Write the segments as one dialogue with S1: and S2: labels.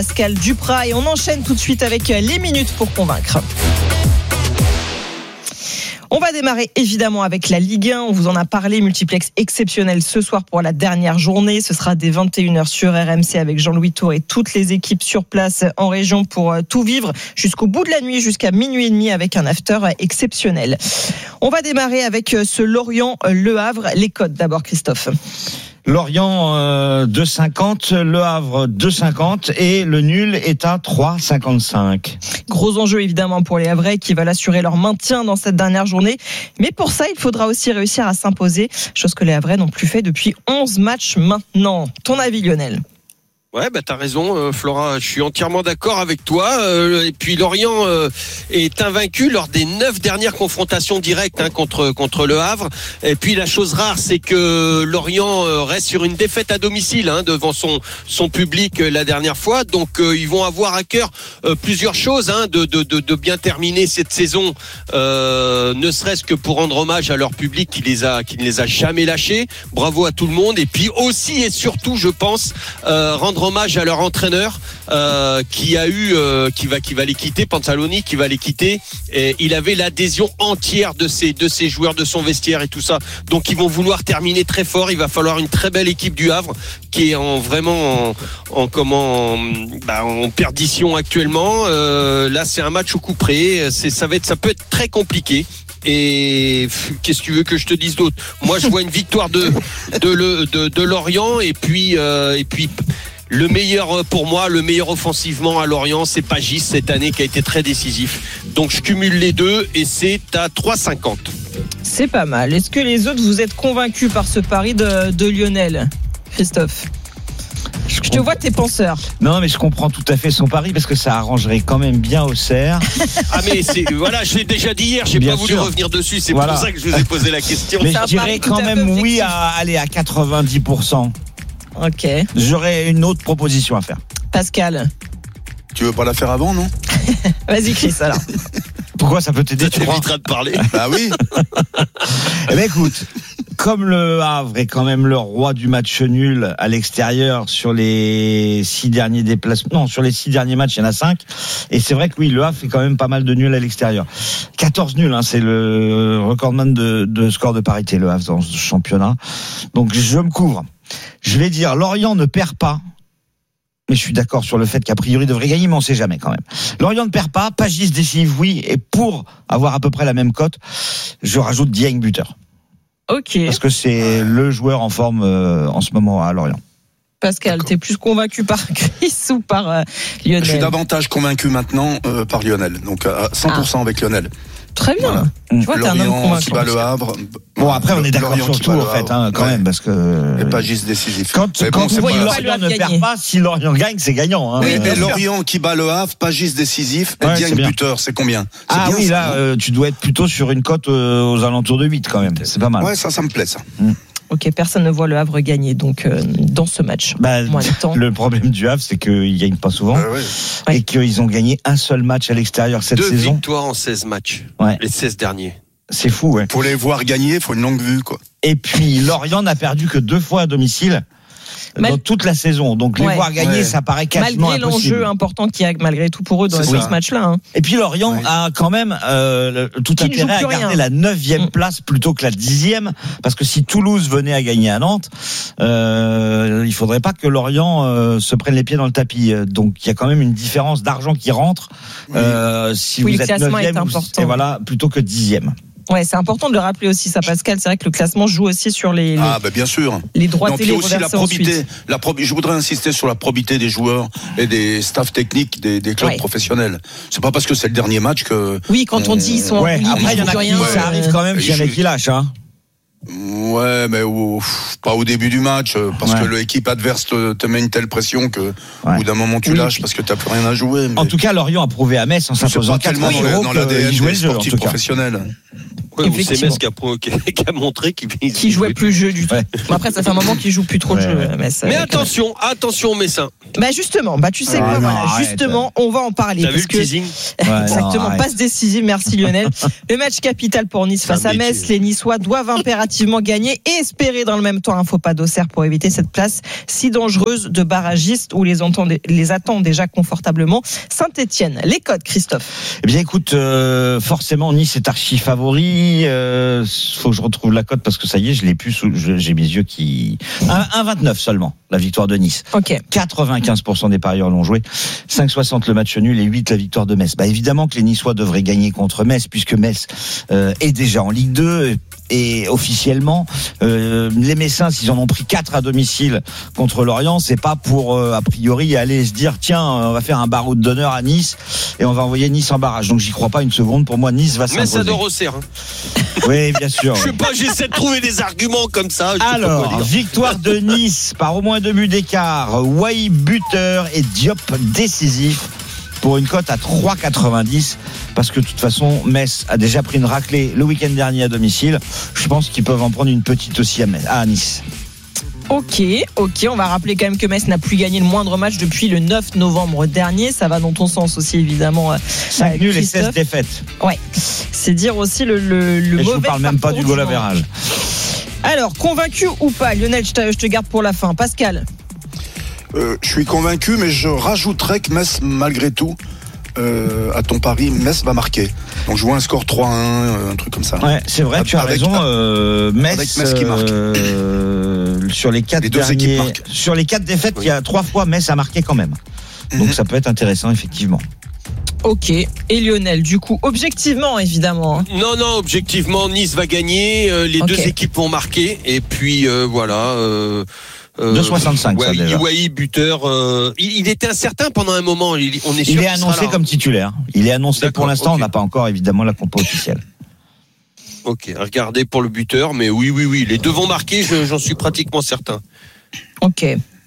S1: Pascal Duprat et on enchaîne tout de suite avec les minutes pour convaincre. On va démarrer évidemment avec la Ligue 1. On vous en a parlé, multiplex exceptionnel ce soir pour la dernière journée. Ce sera dès 21h sur RMC avec Jean-Louis Tour et toutes les équipes sur place en région pour tout vivre jusqu'au bout de la nuit, jusqu'à minuit et demi avec un after exceptionnel. On va démarrer avec ce Lorient-Le Havre. Les codes d'abord, Christophe.
S2: Lorient 2,50, Le Havre 2,50 et le nul est à 3,55.
S1: Gros enjeu évidemment pour les Havrais qui veulent assurer leur maintien dans cette dernière journée. Mais pour ça, il faudra aussi réussir à s'imposer, chose que les Havrais n'ont plus fait depuis 11 matchs maintenant. Ton avis, Lionel ?
S3: Ouais, t'as raison, Flora. Je suis entièrement d'accord avec toi. Et puis Lorient est invaincu lors des 9 dernières confrontations directes contre le Havre. Et puis la chose rare, c'est que Lorient reste sur une défaite à domicile devant son public la dernière fois. Donc ils vont avoir à cœur plusieurs choses, de bien terminer cette saison, ne serait-ce que pour rendre hommage à leur public qui ne les a jamais lâchés. Bravo à tout le monde. Et puis aussi et surtout, je pense, rendre hommage à leur entraîneur qui va les quitter, Pantaloni, qui va les quitter. Et il avait l'adhésion entière de ses joueurs, de son vestiaire et tout ça. Donc ils vont vouloir terminer très fort. Il va falloir une très belle équipe du Havre qui est en perdition actuellement. Là, c'est un match au coup près. Ça peut être très compliqué. Et qu'est-ce que tu veux que je te dise d'autre ? Moi, je vois une victoire de Lorient et puis le meilleur pour moi, le meilleur offensivement à Lorient, c'est Pagis cette année qui a été très décisif. Donc je cumule les deux et c'est à 3,50.
S1: C'est pas mal. Est-ce que les autres, vous êtes convaincus par ce pari de Lionel, Christophe ? Je te vois tes penseurs.
S2: Non, mais je comprends tout à fait son pari parce que ça arrangerait quand même bien Auxerre.
S3: Ah mais je l'ai déjà dit hier, j'ai bien pas voulu revenir dessus, c'est pour ça que je vous ai posé la question.
S2: Mais je dirais quand même oui à 90%.
S1: Ok.
S2: J'aurais une autre proposition à faire.
S1: Pascal.
S4: Tu veux pas la faire avant, non ?
S1: Vas-y, Chris, alors.
S2: Pourquoi ça peut t'aider, tu crois ?
S3: T'éviteras de parler.
S4: Bah oui.
S2: Eh ben écoute, comme le Havre est quand même le roi du match nul à l'extérieur sur les 6 derniers déplacements, non, sur les 6 derniers matchs, il y en a 5. Et c'est vrai que oui, le Havre fait quand même pas mal de nuls à l'extérieur. 14 nuls, c'est le recordman de score de parité, le Havre dans ce championnat. Donc je me couvre. Je vais dire, Lorient ne perd pas. Mais je suis d'accord sur le fait qu'a priori il devrait gagner, mais on ne sait jamais quand même. Lorient ne perd pas, Pagis décisive, oui, et pour avoir à peu près la même cote, je rajoute Dieng buteur.
S1: Ok.
S2: Parce que c'est le joueur en forme en ce moment à Lorient.
S1: Pascal, t'es plus convaincu par Chris ou par Lionel ?
S4: Je suis davantage convaincu maintenant par Lionel, donc à 100% avec Lionel.
S1: Très bien.
S4: Voilà.
S1: Tu vois, t'es un homme
S4: Lorient
S1: convaincant.
S4: qui bat le Havre.
S2: Bon, après, on est d'accord sur tout, en fait, quand même, parce que.
S4: Et Pagis décisif.
S2: Quand Lorient ne perd pas, si Lorient gagne, c'est gagnant.
S4: Oui, mais Lorient qui bat le Havre, Pagis décisif, et Dieng buteur, c'est combien ?
S2: Ah oui, là, tu dois être plutôt sur une cote aux alentours de 8 quand même. C'est pas mal.
S4: Ouais, ça me plaît, ça.
S1: Ok, personne ne voit le Havre gagner donc dans ce match.
S2: Le problème du Havre, c'est qu'ils ne gagnent pas souvent et qu'ils ont gagné un seul match à l'extérieur cette saison.
S3: 2 victoires en 16 matchs, les 16 derniers.
S2: C'est fou, ouais.
S4: Pour les voir gagner, il faut une longue vue, quoi.
S2: Et puis Lorient n'a perdu que 2 fois à domicile dans toute la saison. Donc les voir gagner, ça paraît quasiment
S1: malgré
S2: impossible.
S1: L'enjeu important qu'il y a malgré tout pour eux dans ce match-là.
S2: Et puis Lorient a quand même tout intérêt à garder la 9e place plutôt que la 10e, parce que si Toulouse venait à gagner à Nantes, il faudrait pas que Lorient se prenne les pieds dans le tapis. Donc il y a quand même une différence d'argent qui rentre si vous êtes 9e, voilà, plutôt que 10e.
S1: Ouais, c'est important de le rappeler aussi, ça, Pascal. C'est vrai que le classement joue aussi sur les
S4: bien sûr.
S1: Les droits télé
S4: aussi la probité. Je voudrais insister sur la probité des joueurs et des staffs techniques des clubs professionnels. C'est pas parce que c'est le dernier match que.
S1: Oui, quand on dit ils sont.
S2: Après, il y en a qui ça arrive quand même, qu'il y en a qui lâchent.
S4: Ouais, mais pas au début du match, parce que l'équipe adverse te met une telle pression que au bout d'un moment tu lâches parce que t'as plus rien à jouer.
S2: En tout cas, Lorient a prouvé à Metz en s'imposant 4-0
S4: dans l'ADN des sportifs professionnels.
S3: Ouais, c'est Metz qui a montré qu'il
S1: jouait plus le jeu du tout. Ouais. Bon, après, ça fait un moment qu'il joue plus trop le jeu.
S3: Mais attention Messin.
S1: Bah justement, tu sais quoi, voilà, justement, on va en parler.
S3: T'as vu le teasing?
S1: Exactement, passe décisive, merci Lionel. Le match capital pour Nice face à Metz. Les Niçois doivent impérativement gagner et espérer dans le même temps un faux pas d'Auxerre pour éviter cette place si dangereuse de barragistes où les attend déjà confortablement Saint-Etienne. Les codes, Christophe?
S2: Eh bien écoute, forcément Nice est archi favori. Faut que je retrouve la cote parce que ça y est, je l'ai plus j'ai mes yeux qui 1,29 seulement la victoire de Nice.
S1: OK.
S2: 95% des parieurs l'ont joué. 5,60 le match nul et 8 la victoire de Metz. Bah évidemment que les Niçois devraient gagner contre Metz puisque Metz est déjà en Ligue 2 et officiellement les Messins, s'ils en ont pris 4 à domicile contre Lorient, c'est pas pour a priori aller se dire tiens, on va faire un baroud d'honneur à Nice et on va envoyer Nice en barrage. Donc j'y crois pas une seconde. Pour moi, Nice va s'imposer.
S3: Metz adore Auxerre.
S2: Oui, bien sûr.
S3: Je sais pas, j'essaie de trouver des arguments comme ça.
S2: Alors, victoire de Nice par au moins 2 buts d'écart. Wai buteur et Diop décisif pour une cote à 3,90 parce que de toute façon Metz a déjà pris une raclée le week-end dernier à domicile. Je pense qu'ils peuvent en prendre une petite aussi à Nice.
S1: Ok, on va rappeler quand même que Metz n'a plus gagné le moindre match depuis le 9 novembre dernier. Ça va dans ton sens aussi évidemment.
S2: 5 nuls et 16 défaites.
S1: Ouais, c'est dire aussi le mauvais.
S2: Je vous parle même pas du goal average.
S1: Alors, convaincu ou pas, Lionel, je te garde pour la fin. Pascal?
S4: Je suis convaincu, mais je rajouterais que Metz, malgré tout, à ton pari, Metz va marquer. Donc je vois un score 3-1, un truc comme ça.
S2: Ouais, c'est vrai, tu as raison. Metz,
S4: avec Metz qui marque.
S2: Sur les 4 sur les 4 défaites, il y a 3 fois Metz a marqué quand même. Donc ça peut être intéressant, effectivement.
S1: Ok, et Lionel, du coup, objectivement, évidemment.
S3: Non, objectivement, Nice va gagner, les deux équipes vont marquer, et puis voilà.
S2: 2,65 ça déjà.
S3: Wai buteur, il était incertain pendant un moment.
S2: Il est annoncé comme titulaire. Il est annoncé. D'accord, pour l'instant, on n'a pas encore évidemment la compo officielle.
S3: Ok, regardez pour le buteur, mais oui, les deux vont marquer, j'en suis pratiquement certain.
S1: Ok.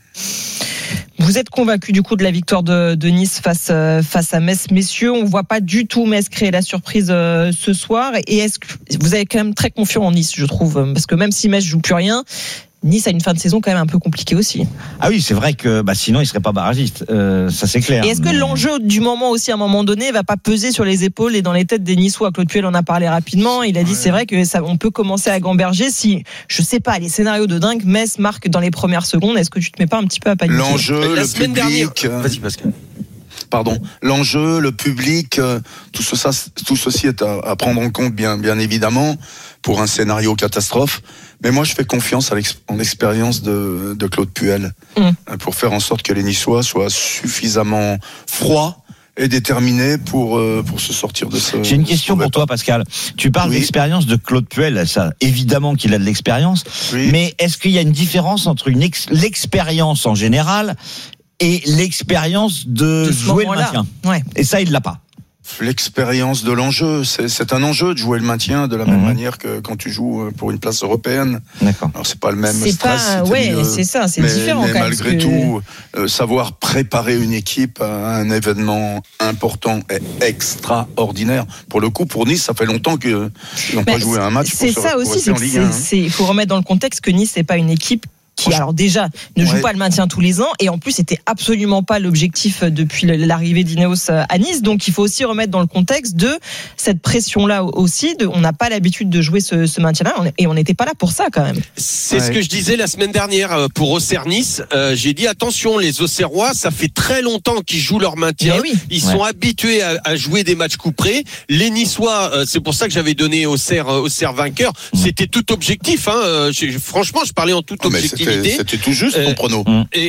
S1: Vous êtes convaincu du coup de la victoire de Nice face à Metz, messieurs? On ne voit pas du tout Metz créer la surprise ce soir. Et est-ce que vous êtes quand même très confiant en Nice, je trouve, parce que même si Metz joue plus rien, Nice a une fin de saison quand même un peu compliquée aussi.
S2: Ah oui, c'est vrai que sinon il serait pas barragiste, ça c'est clair.
S1: Et est-ce que l'enjeu du moment aussi à un moment donné va pas peser sur les épaules et dans les têtes des Niçois? Claude Puel en a parlé rapidement, il a dit c'est vrai que on peut commencer à gamberger si, je sais pas, les scénarios de dingue, Metz marque dans les premières secondes, est-ce que tu te mets pas un petit peu à paniquer?
S4: L'enjeu,
S3: la semaine dernière. Vas-y Pascal.
S4: Pardon, l'enjeu, le public, tout ceci est à prendre en compte bien évidemment pour un scénario catastrophe. Mais moi, je fais confiance en l'expérience de Claude Puel pour faire en sorte que les Niçois soient suffisamment froids et déterminés pour se sortir de ce.
S2: J'ai une question pour toi, Pascal. Tu parles d'expérience de Claude Puel, ça, évidemment qu'il a de l'expérience, mais est-ce qu'il y a une différence entre l'expérience en général et l'expérience de jouer le maintien? Et ça, il l'a pas.
S4: L'expérience de l'enjeu, c'est un enjeu de jouer le maintien de la même manière que quand tu joues pour une place européenne.
S2: D'accord.
S4: Alors c'est pas le même stress.
S1: C'est ça, c'est différent.
S4: Mais malgré tout, savoir préparer une équipe à un événement important et extraordinaire. Pour le coup, pour Nice, ça fait longtemps qu'ils n'ont pas joué un match.
S1: C'est ça aussi, il faut remettre dans le contexte que Nice c'est pas une équipe qui alors déjà ne joue pas le maintien tous les ans et en plus c'était absolument pas l'objectif depuis l'arrivée d'Ineos à Nice, donc il faut aussi remettre dans le contexte de cette pression là aussi, on n'a pas l'habitude de jouer ce maintien là et on n'était pas là pour ça quand même.
S3: C'est ce que je disais la semaine dernière pour Auxerre-Nice, j'ai dit attention, les Auxerrois ça fait très longtemps qu'ils jouent leur maintien, ils sont habitués à jouer des matchs couperés, les Niçois c'est pour ça que j'avais donné Auxerre vainqueur, c'était tout objectif franchement je parlais en toute objectivité.
S4: C'était tout juste ton prono.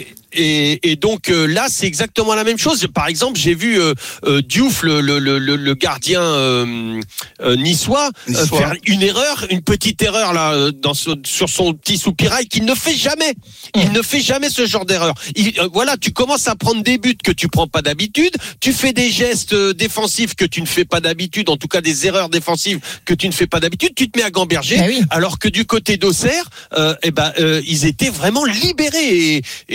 S3: Et donc là c'est exactement la même chose. Par exemple j'ai vu Diouf le gardien niçois faire une petite erreur là sur son petit soupirail qu'il ne fait jamais. Il ne fait jamais ce genre d'erreur. Voilà, tu commences à prendre des buts que tu prends pas d'habitude, tu fais des gestes défensifs que tu ne fais pas d'habitude, en tout cas des erreurs défensives que tu ne fais pas d'habitude, tu te mets à gamberger, alors que du côté d'Auxerre ils étaient vraiment libérés et ils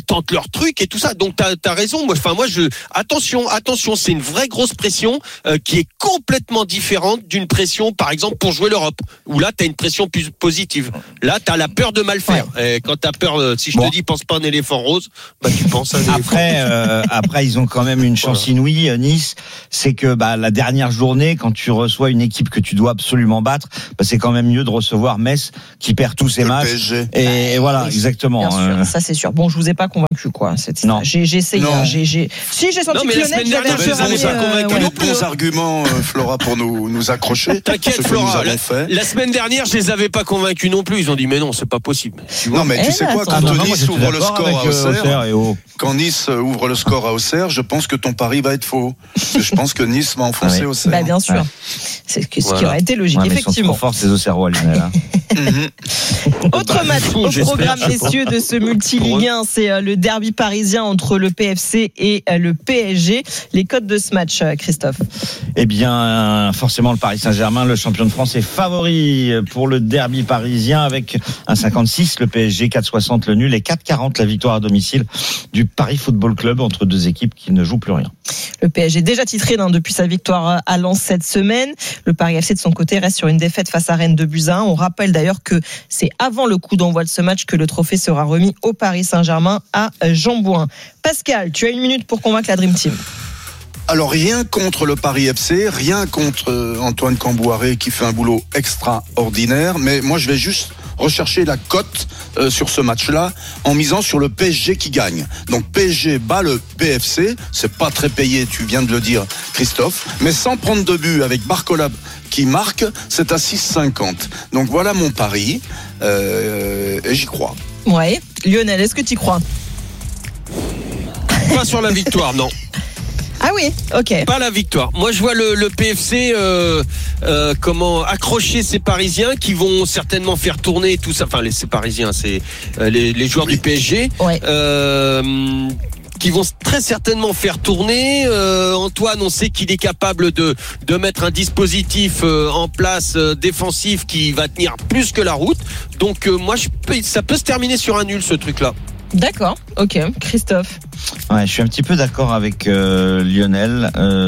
S3: ils tentent leur truc et tout ça. Donc t'as raison. Moi, attention, c'est une vraie grosse pression qui est complètement différente d'une pression, par exemple, pour jouer l'Europe, où là t'as une pression plus positive. Là t'as la peur de mal faire. Et quand t'as peur, si je te dis pense pas à un éléphant rose, bah tu penses à un éléphant.
S2: Après ils ont quand même une chance inouïe, Nice, c'est que la dernière journée, quand tu reçois une équipe que tu dois absolument battre, c'est quand même mieux de recevoir Metz qui perd tous ses matchs. PSG. Et voilà, exactement.
S1: Bien sûr, ça c'est sûr. Bon, je vous ai pas convaincu quoi.
S2: Non.
S1: J'ai essayé. Si j'ai senti que
S3: Lionel,
S4: j'avais bons arguments, Flora, pour nous accrocher.
S3: T'inquiète, Flora. La semaine dernière, je les avais pas convaincus non plus. Ils ont dit mais non, c'est pas possible.
S4: Non, mais tu sais quoi, quand Nice ouvre le score à Auxerre, quand Nice ouvre le score à Auxerre, je pense que ton pari va être faux. Je pense que Nice va enfoncer Auxerre.
S1: Bien sûr. C'est ce qui aurait été logique, effectivement.
S2: Ils sont trop forts ces Auxerrois, Lionel.
S1: Autre match au programme, messieurs, de ce multi-Ligue 1, c'est le derby parisien entre le PFC et le PSG. Les codes de ce match, Christophe?
S2: Eh bien, forcément, le Paris Saint-Germain, le champion de France, est favori pour le derby parisien avec 1,56, le PSG 4,60 le nul et 4,40 la victoire à domicile du Paris Football Club entre deux équipes qui ne jouent plus rien.
S1: Le PSG déjà titré depuis sa victoire à Lens cette semaine. Le Paris FC de son côté reste sur une défaite face à Rennes 2-1. On rappelle d'ailleurs que c'est avant le coup d'envoi de ce match que le trophée sera remis au Paris Saint-Germain à Jean Bouin. Pascal, tu as une minute pour convaincre la Dream Team.
S4: Alors rien contre le Paris FC, rien contre Antoine Cambouaré qui fait un boulot extraordinaire, mais moi je vais juste rechercher la cote sur ce match-là en misant sur le PSG qui gagne. Donc PSG bat le PFC, c'est pas très payé, tu viens de le dire Christophe, mais sans prendre de but avec Barcola qui marque, c'est à 6,50. Donc voilà mon pari et j'y crois.
S1: Ouais, Lionel, est-ce que tu y crois?
S3: Pas sur la victoire, non.
S1: Ah oui, ok.
S3: Pas la victoire. Moi, je vois le PFC accrocher ces Parisiens qui vont certainement faire tourner tout ça. Enfin, ces Parisiens, c'est les joueurs du PSG.
S1: Ouais.
S3: Qui vont très certainement faire tourner. Antoine, on sait qu'il est capable de mettre un dispositif en place défensif qui va tenir plus que la route. Donc moi, ça peut se terminer sur un nul, ce truc-là.
S1: D'accord, ok. Christophe?
S2: Ouais, je suis un petit peu d'accord avec Lionel.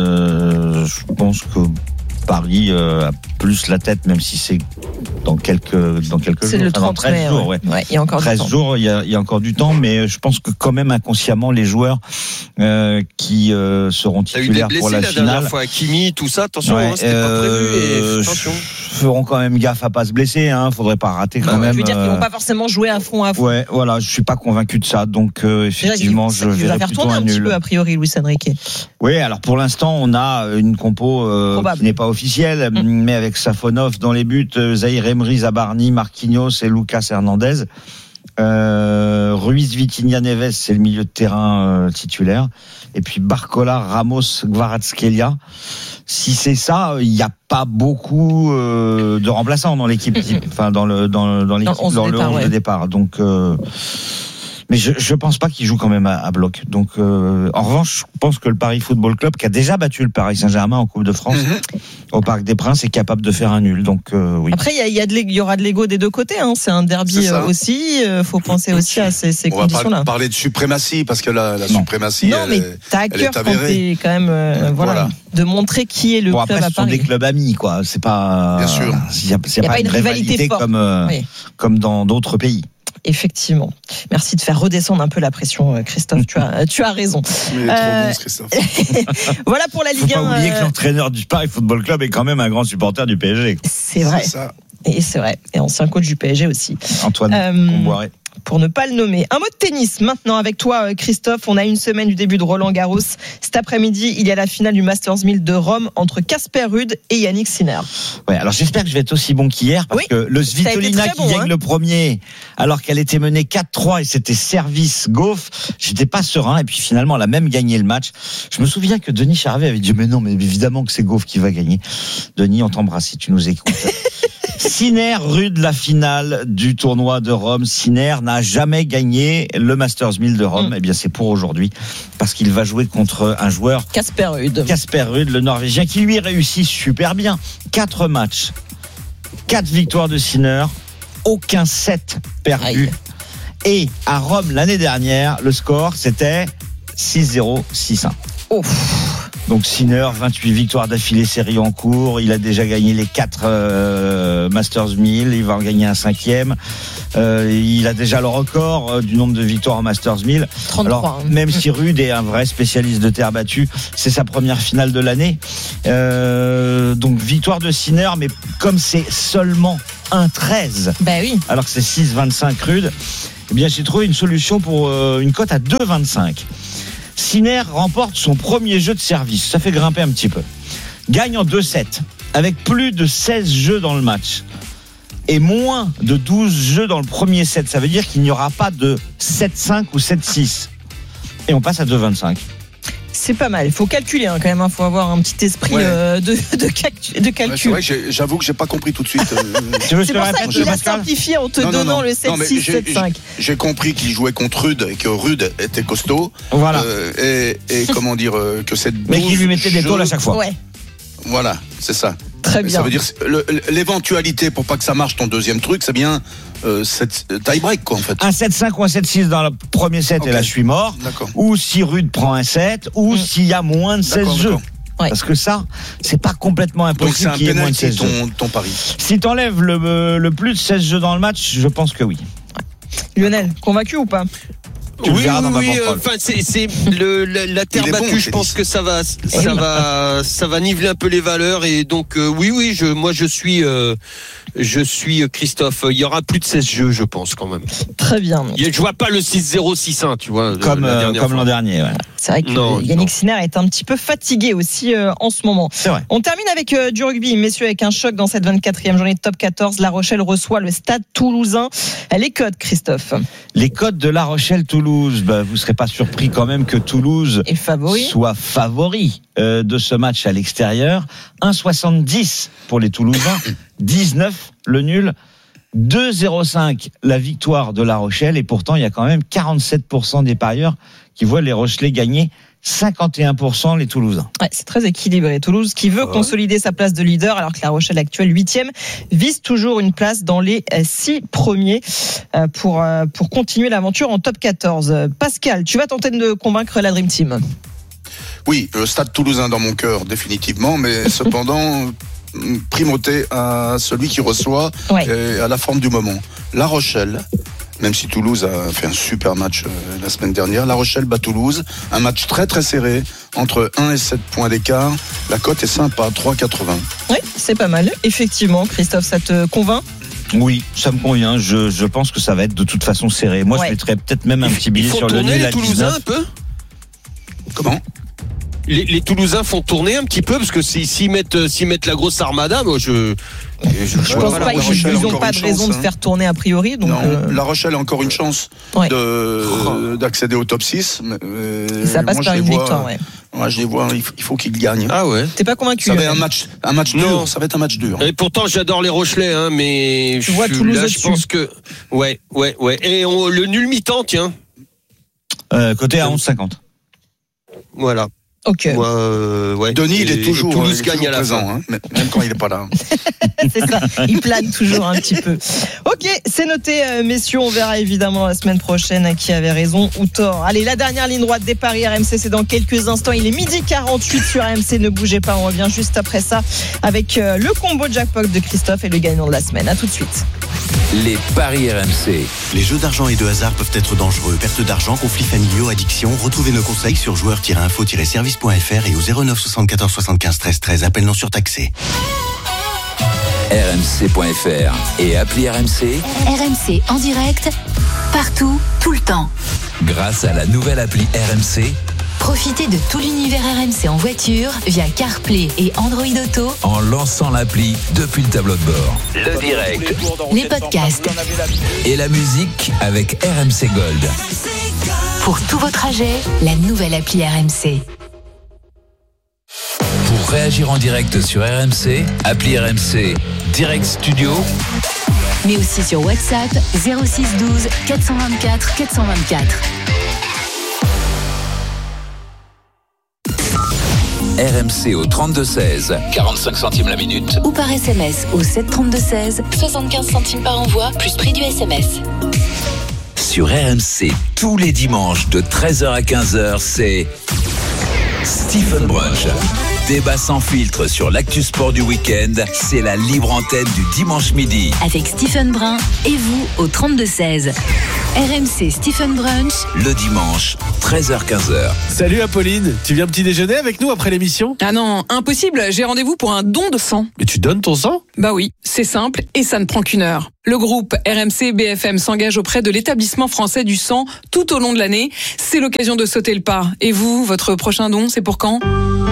S2: Je pense que Paris a plus la tête, même si c'est dans quelques jours.
S1: C'est le 30
S2: 13
S1: mai,
S2: jours, ouais.
S1: Ouais, il y a encore
S2: 13
S1: du temps.
S2: jours, il y a encore du temps, mais je pense que quand même inconsciemment, les joueurs qui seront titulaires pour la finale. La
S3: dernière fois, Hakimi, tout ça, attention, c'était pas prévu. Attention.
S2: Feront quand même gaffe à pas se blesser, faudrait pas rater quand même.
S1: Je veux dire qu'ils vont pas forcément jouer à fond.
S2: Ouais, voilà, je suis pas convaincu de ça, donc effectivement, je verrais plutôt un nul.
S1: Un petit peu a priori, Luis Enrique.
S2: Oui, alors pour l'instant, on a une compo qui n'est pas officielle, mais avec Safonov dans les buts, Zahir Emery, Zabarni, Marquinhos et Lucas Hernandez. Ruiz, Vitinha, Neves, c'est le milieu de terrain titulaire. Et puis Barcola, Ramos, Kvaratskhelia. Si c'est ça, il n'y a pas beaucoup de remplaçants dans l'équipe, enfin dans l'équipe, dans le 11 de départ. Donc, mais je pense pas qu'il joue quand même à bloc. Donc, en revanche, je pense que le Paris Football Club, qui a déjà battu le Paris Saint-Germain en Coupe de France, au Parc des Princes, est capable de faire un nul. Donc, oui.
S1: Après, il y aura de l'ego des deux côtés. C'est un derby aussi. Faut penser aussi à ces conditions-là.
S4: On va pas parler de suprématie parce que la suprématie.
S1: Non, mais t'as à cœur quand t'es quand même, voilà, de montrer qui est le club
S2: après,
S1: à Paris.
S2: Ce sont des clubs amis, quoi. C'est pas.
S4: Bien sûr.
S2: Il y a pas une rivalité comme dans d'autres pays.
S1: Effectivement. Merci de faire redescendre un peu la pression, Christophe. Tu as raison.
S4: Mais trop bon, Christophe.
S1: Voilà pour la Ligue 1.
S2: Faut pas oublier que l'entraîneur du Paris Football Club est quand même un grand supporter du PSG.
S1: C'est vrai.
S4: C'est ça.
S1: Et c'est vrai. Et ancien coach du PSG aussi.
S2: Antoine Cambouaré.
S1: Pour ne pas le nommer. Un mot de tennis maintenant avec toi, Christophe. On a une semaine du début de Roland-Garros. Cet après-midi, il y a la finale du Masters 1000 de Rome entre Casper Ruud et Yannick Sinner.
S2: Ouais, alors j'espère que je vais être aussi bon qu'hier parce que le Svitolina qui gagne le premier alors qu'elle était menée 4-3 et c'était service Gauff, j'étais pas serein et puis finalement elle a même gagné le match. Je me souviens que Denis Charvet avait dit mais non, mais évidemment que c'est Gauff qui va gagner. Denis, on t'embrasse si tu nous écoutes. Sinner, Ruud, la finale du tournoi de Rome. Sinner n'a jamais gagné le Masters 1000 de Rome. Eh bien, c'est pour aujourd'hui parce qu'il va jouer contre un joueur,
S1: Casper Ruud.
S2: Casper Ruud, le Norvégien, qui lui réussit super bien. 4 matchs, 4 victoires de Sinner, aucun set perdu. Et à Rome l'année dernière, le score c'était 6-0, 6-1. Donc Sinner, 28 victoires d'affilée série en cours. Il a déjà gagné les 4 Masters 1000. Il va en gagner un 5e. Il a déjà le record du nombre de victoires en Masters 1000.
S1: 33.
S2: Alors, même si Ruud est un vrai spécialiste de terre battue, c'est sa première finale de l'année. Donc victoire de Sinner, mais comme c'est seulement 1-13,
S1: bah oui,
S2: alors que c'est 6-25 Ruud, eh bien j'ai trouvé une solution pour une cote à 2,25. Sinner remporte son premier jeu de service, ça fait grimper un petit peu. Gagne en 2-7, avec plus de 16 jeux dans le match. Et moins de 12 jeux dans le premier set. Ça veut dire qu'il n'y aura pas de 7-5 ou 7-6. Et on passe à 2,25.
S1: c'est pas mal. Il faut calculer quand même. Il faut avoir un petit esprit de calcul.
S4: Ouais, c'est vrai que j'avoue que j'ai pas compris tout de suite.
S2: Tu veux
S1: C'est pour ça qu'il a simplifié en te donnant le 7-6, 7-5.
S4: J'ai compris qu'il jouait contre Ruud et que Ruud était costaud.
S2: Voilà.
S4: Et comment dire que cette
S2: mais qui lui mettait des tôles à chaque fois.
S1: Ouais.
S4: Voilà, c'est ça.
S1: Très bien.
S4: Ça veut dire l'éventualité pour pas que ça marche ton deuxième truc, c'est bien cette tie break quoi en fait.
S2: Un 7-5 ou un 7-6 dans le premier set et là je suis mort.
S4: D'accord.
S2: Ou si Ruud prend un 7 ou s'il y a moins de 16 jeux.
S1: Ouais.
S2: Parce que ça, c'est pas complètement impossible qu'il y ait moins de 16 jeux.
S4: Ton pari.
S2: Si t'enlèves le plus de 16 jeux dans le match, je pense que oui.
S1: Lionel, convaincu ou pas?
S2: Tu le verras dans ma banquerolle.
S3: Enfin, c'est la terre battue. Je pense que ça va niveler un peu les valeurs et donc oui, je suis Christophe. Il y aura plus de 16 jeux, je pense quand même.
S1: Très bien.
S3: Je vois pas le 6-0, 6-1, tu vois.
S2: Comme l'an dernier. Ouais.
S1: C'est vrai que Yannick Sinner est un petit peu fatigué aussi en ce moment.
S2: C'est vrai.
S1: On termine avec du rugby, messieurs, avec un choc dans cette 24e journée de top 14. La Rochelle reçoit le Stade Toulousain. Les codes, Christophe.
S2: Les codes de La Rochelle-Toulouse, vous ne serez pas surpris quand même que Toulouse soit favori de ce match à l'extérieur. 1,70 pour les Toulousains, 19 le nul, 2,05 la victoire de La Rochelle. Et pourtant, il y a quand même 47% des parieurs qui voient les Rochelais gagner, 51% les Toulousains.
S1: Ouais, c'est très équilibré. Toulouse qui veut consolider sa place de leader alors que La Rochelle actuelle 8e vise toujours une place dans les 6 premiers pour continuer l'aventure en top 14. Pascal, tu vas tenter de convaincre la Dream Team.
S4: Oui, le Stade Toulousain dans mon cœur définitivement, mais cependant primauté à celui qui reçoit et à la forme du moment. La Rochelle, même si Toulouse a fait un super match la semaine dernière, La Rochelle bat Toulouse, un match très très serré, entre 1 et 7 points d'écart, la cote est sympa, 3,80.
S1: Oui, c'est pas mal, effectivement. Christophe, ça te convainc ?
S2: Oui, ça me convient, je pense que ça va être de toute façon serré. Moi je mettrais peut-être même un petit billet sur le nul à 19.
S3: Les Toulousains un peu ?
S4: Comment ?
S3: Les Toulousains font tourner un petit peu parce que s'ils mettent la grosse armada, moi je
S1: pense pas qu'ils n'ont pas de raison de faire tourner a priori. Donc
S4: non, La Rochelle a encore une chance d'accéder au top 6.
S1: Ça passe par une victoire.
S4: Moi, je les vois, il faut qu'ils gagnent.
S3: Ah ouais.
S1: T'es pas convaincu?
S4: Ça va être un match dur. Ça va être un match dur.
S3: Et pourtant, j'adore les Rochelais, mais
S1: tu vois Toulouse
S3: là, je pense que ouais. Et le nul mi-temps, tiens.
S2: Côté à 11,50.
S3: Voilà.
S1: Ok.
S4: Denis, il est toujours
S3: Toulouse gagne à la
S4: présent,
S3: fin.
S4: même quand il n'est pas là.
S1: C'est ça, il plane toujours un petit peu. Ok, c'est noté, messieurs. On verra évidemment la semaine prochaine qui avait raison ou tort. Allez, la dernière ligne droite des paris RMC, c'est dans quelques instants. Il est 12h48 sur RMC. Ne bougez pas, on revient juste après ça avec le combo jackpot de Christophe et le gagnant de la semaine. À tout de suite.
S5: Les paris RMC.
S6: Les jeux d'argent et de hasard peuvent être dangereux. Perte d'argent, conflits familiaux, addiction. Retrouvez nos conseils sur joueurs-info-service.fr et au 09 74 75 13 13. Appel non surtaxé.
S5: RMC.fr et appli RMC.
S7: RMC en direct, partout, tout le temps.
S5: Grâce à la nouvelle appli RMC.
S7: Profitez de tout l'univers RMC en voiture via CarPlay et Android Auto
S5: en lançant l'appli depuis le tableau de bord. Le direct,
S7: les podcasts
S5: et la musique avec RMC Gold.
S7: Pour tous vos trajets, la nouvelle appli RMC.
S5: Pour réagir en direct sur RMC, appli RMC Direct Studio.
S7: Mais aussi sur WhatsApp 06 12 424 424.
S5: RMC au 32-16, 45 centimes la minute.
S7: Ou par SMS au 7 32 16, 75 centimes par envoi, plus prix du SMS.
S5: Sur RMC, tous les dimanches de 13h à 15h, c'est Stephen Brunch. Débat sans filtre sur l'actu sport du week-end, c'est la libre antenne du dimanche midi.
S7: Avec Stephen Brun et vous au 32-16. RMC Stephen Brunch.
S5: Le dimanche, 13h-15h.
S8: Salut Apolline, tu viens petit déjeuner avec nous après l'émission ?
S9: Ah non, impossible, j'ai rendez-vous pour un don de sang.
S8: Mais tu donnes ton sang ?
S9: Bah oui, c'est simple et ça ne prend qu'une heure. Le groupe RMC BFM s'engage auprès de l'établissement français du sang tout au long de l'année. C'est l'occasion de sauter le pas. Et vous, votre prochain don, c'est pour quand ?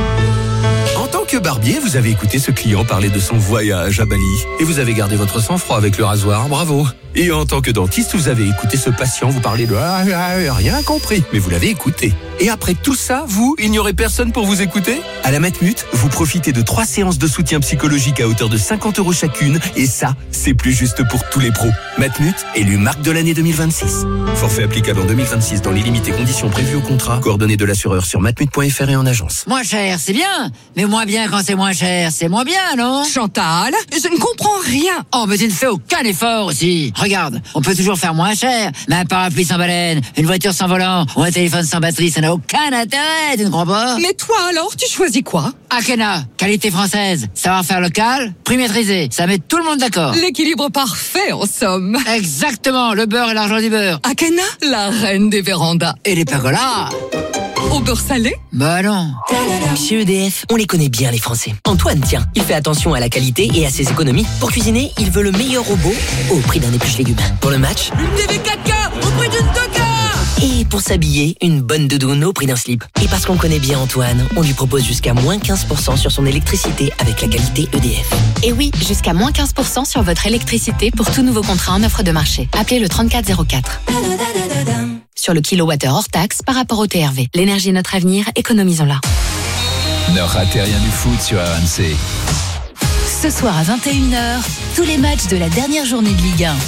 S10: En tant que barbier, vous avez écouté ce client parler de son voyage à Bali et vous avez gardé votre sang-froid avec le rasoir, bravo. Et en tant que dentiste, vous avez écouté ce patient vous parler de rien compris, mais vous l'avez écouté. Et après tout ça, il n'y aurait personne pour vous écouter ? À la Matmut, vous profitez de 3 séances de soutien psychologique à hauteur de 50 € chacune et ça, c'est plus juste pour tous les pros. Matmut, élu marque de l'année 2026. Forfait applicable en 2026 dans les limites et conditions prévues au contrat. Coordonnées de l'assureur sur matmut.fr et en agence.
S11: Moins cher, c'est bien, mais moins bien quand c'est moins cher, c'est moins bien, non ?
S9: Chantal, je ne comprends rien.
S11: Oh, mais tu ne fais aucun effort aussi. Regarde, on peut toujours faire moins cher, mais un parapluie sans baleine, une voiture sans volant ou un téléphone sans batterie, ça n'a aucun intérêt, tu ne crois pas ?
S9: Mais toi alors, tu choisis quoi ?
S11: Akena, qualité française, savoir-faire local, prix maîtrisé, ça met tout le monde d'accord.
S9: L'équilibre parfait en somme.
S11: Exactement, le beurre et l'argent du beurre.
S9: Akena, la reine des vérandas.
S11: Et les pergolas.
S9: Au beurre salé ?
S11: Bah non.
S12: Chez EDF, on les connaît bien les Français. Antoine, tiens, il fait attention à la qualité et à ses économies. Pour cuisiner, il veut le meilleur robot au prix d'un épluche légumes. Pour le match,
S11: Une TV 4K au prix d'une 2K.
S12: et pour s'habiller, une bonne doudoune au prix d'un slip. Et parce qu'on connaît bien Antoine, on lui propose jusqu'à moins 15% sur son électricité avec la qualité EDF.
S7: Et oui, jusqu'à moins 15% sur votre électricité pour tout nouveau contrat en offre de marché. Appelez le 3404. Sur le kilowattheure hors taxe par rapport au TRV. L'énergie est notre avenir, économisons-la.
S5: Ne ratez rien du foot sur RMC.
S7: Ce soir à 21h, tous les matchs de la dernière journée de Ligue 1.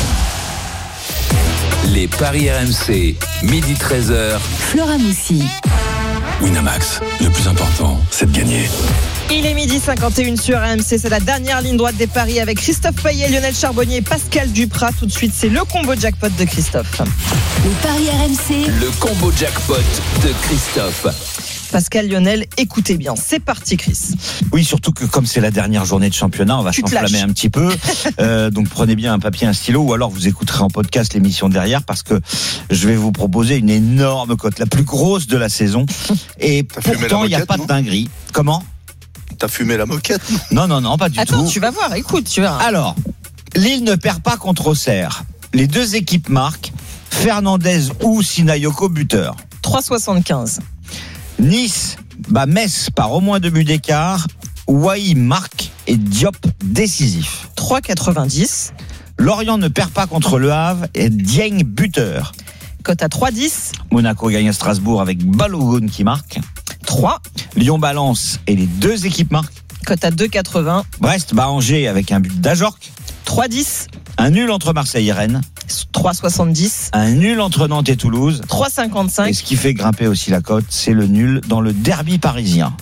S5: Les paris RMC, midi 13h.
S7: Flora Moussi.
S10: Winamax, le plus important, c'est de gagner.
S1: Il est 12h51 sur RMC, c'est la dernière ligne droite des paris avec Christophe Payet, Lionel Charbonnier et Pascal Duprat. Tout de suite, c'est le combo jackpot de Christophe.
S7: Les paris RMC.
S5: Le combo jackpot de Christophe.
S1: Pascal, Lionel, écoutez bien, c'est parti Chris.
S2: Oui, surtout que comme c'est la dernière journée de championnat, on va
S1: Tu te
S2: s'enflammer
S1: lâches.
S2: un petit peu. Donc prenez bien un papier, un stylo, ou alors vous écouterez en podcast l'émission derrière, parce que je vais vous proposer une énorme cote, la plus grosse de la saison. Et
S4: T'as fumé
S2: pourtant,
S4: la
S2: il n'y a
S4: moquette,
S2: pas
S4: non
S2: de dinguerie. Comment ?
S4: T'as fumé la moquette ?
S2: Non, pas du
S1: Attends,
S2: tout.
S1: tu vas voir, écoute, tu verras.
S2: Alors, Lille ne perd pas contre Auxerre. Les deux équipes marquent. Fernandez ou Sinayoko buteur.
S1: 3,75.
S2: Nice bat Metz par au moins 2 buts d'écart. Wai marque et Diop décisif.
S1: 3,90.
S2: Lorient ne perd pas contre Le Havre et Dieng buteur.
S1: Cote à 3,10.
S2: Monaco gagne à Strasbourg avec Balogun qui marque.
S1: 3.
S2: Lyon-Balance et les deux équipes marquent.
S1: Cote à 2,80.
S2: Brest bat Angers avec un but d'Ajorc.
S1: 3,10.
S2: Un nul entre Marseille et Rennes.
S1: 3,70.
S2: Un nul entre Nantes et Toulouse.
S1: 3,55.
S2: Et ce qui fait grimper aussi la cote, c'est le nul dans le derby parisien.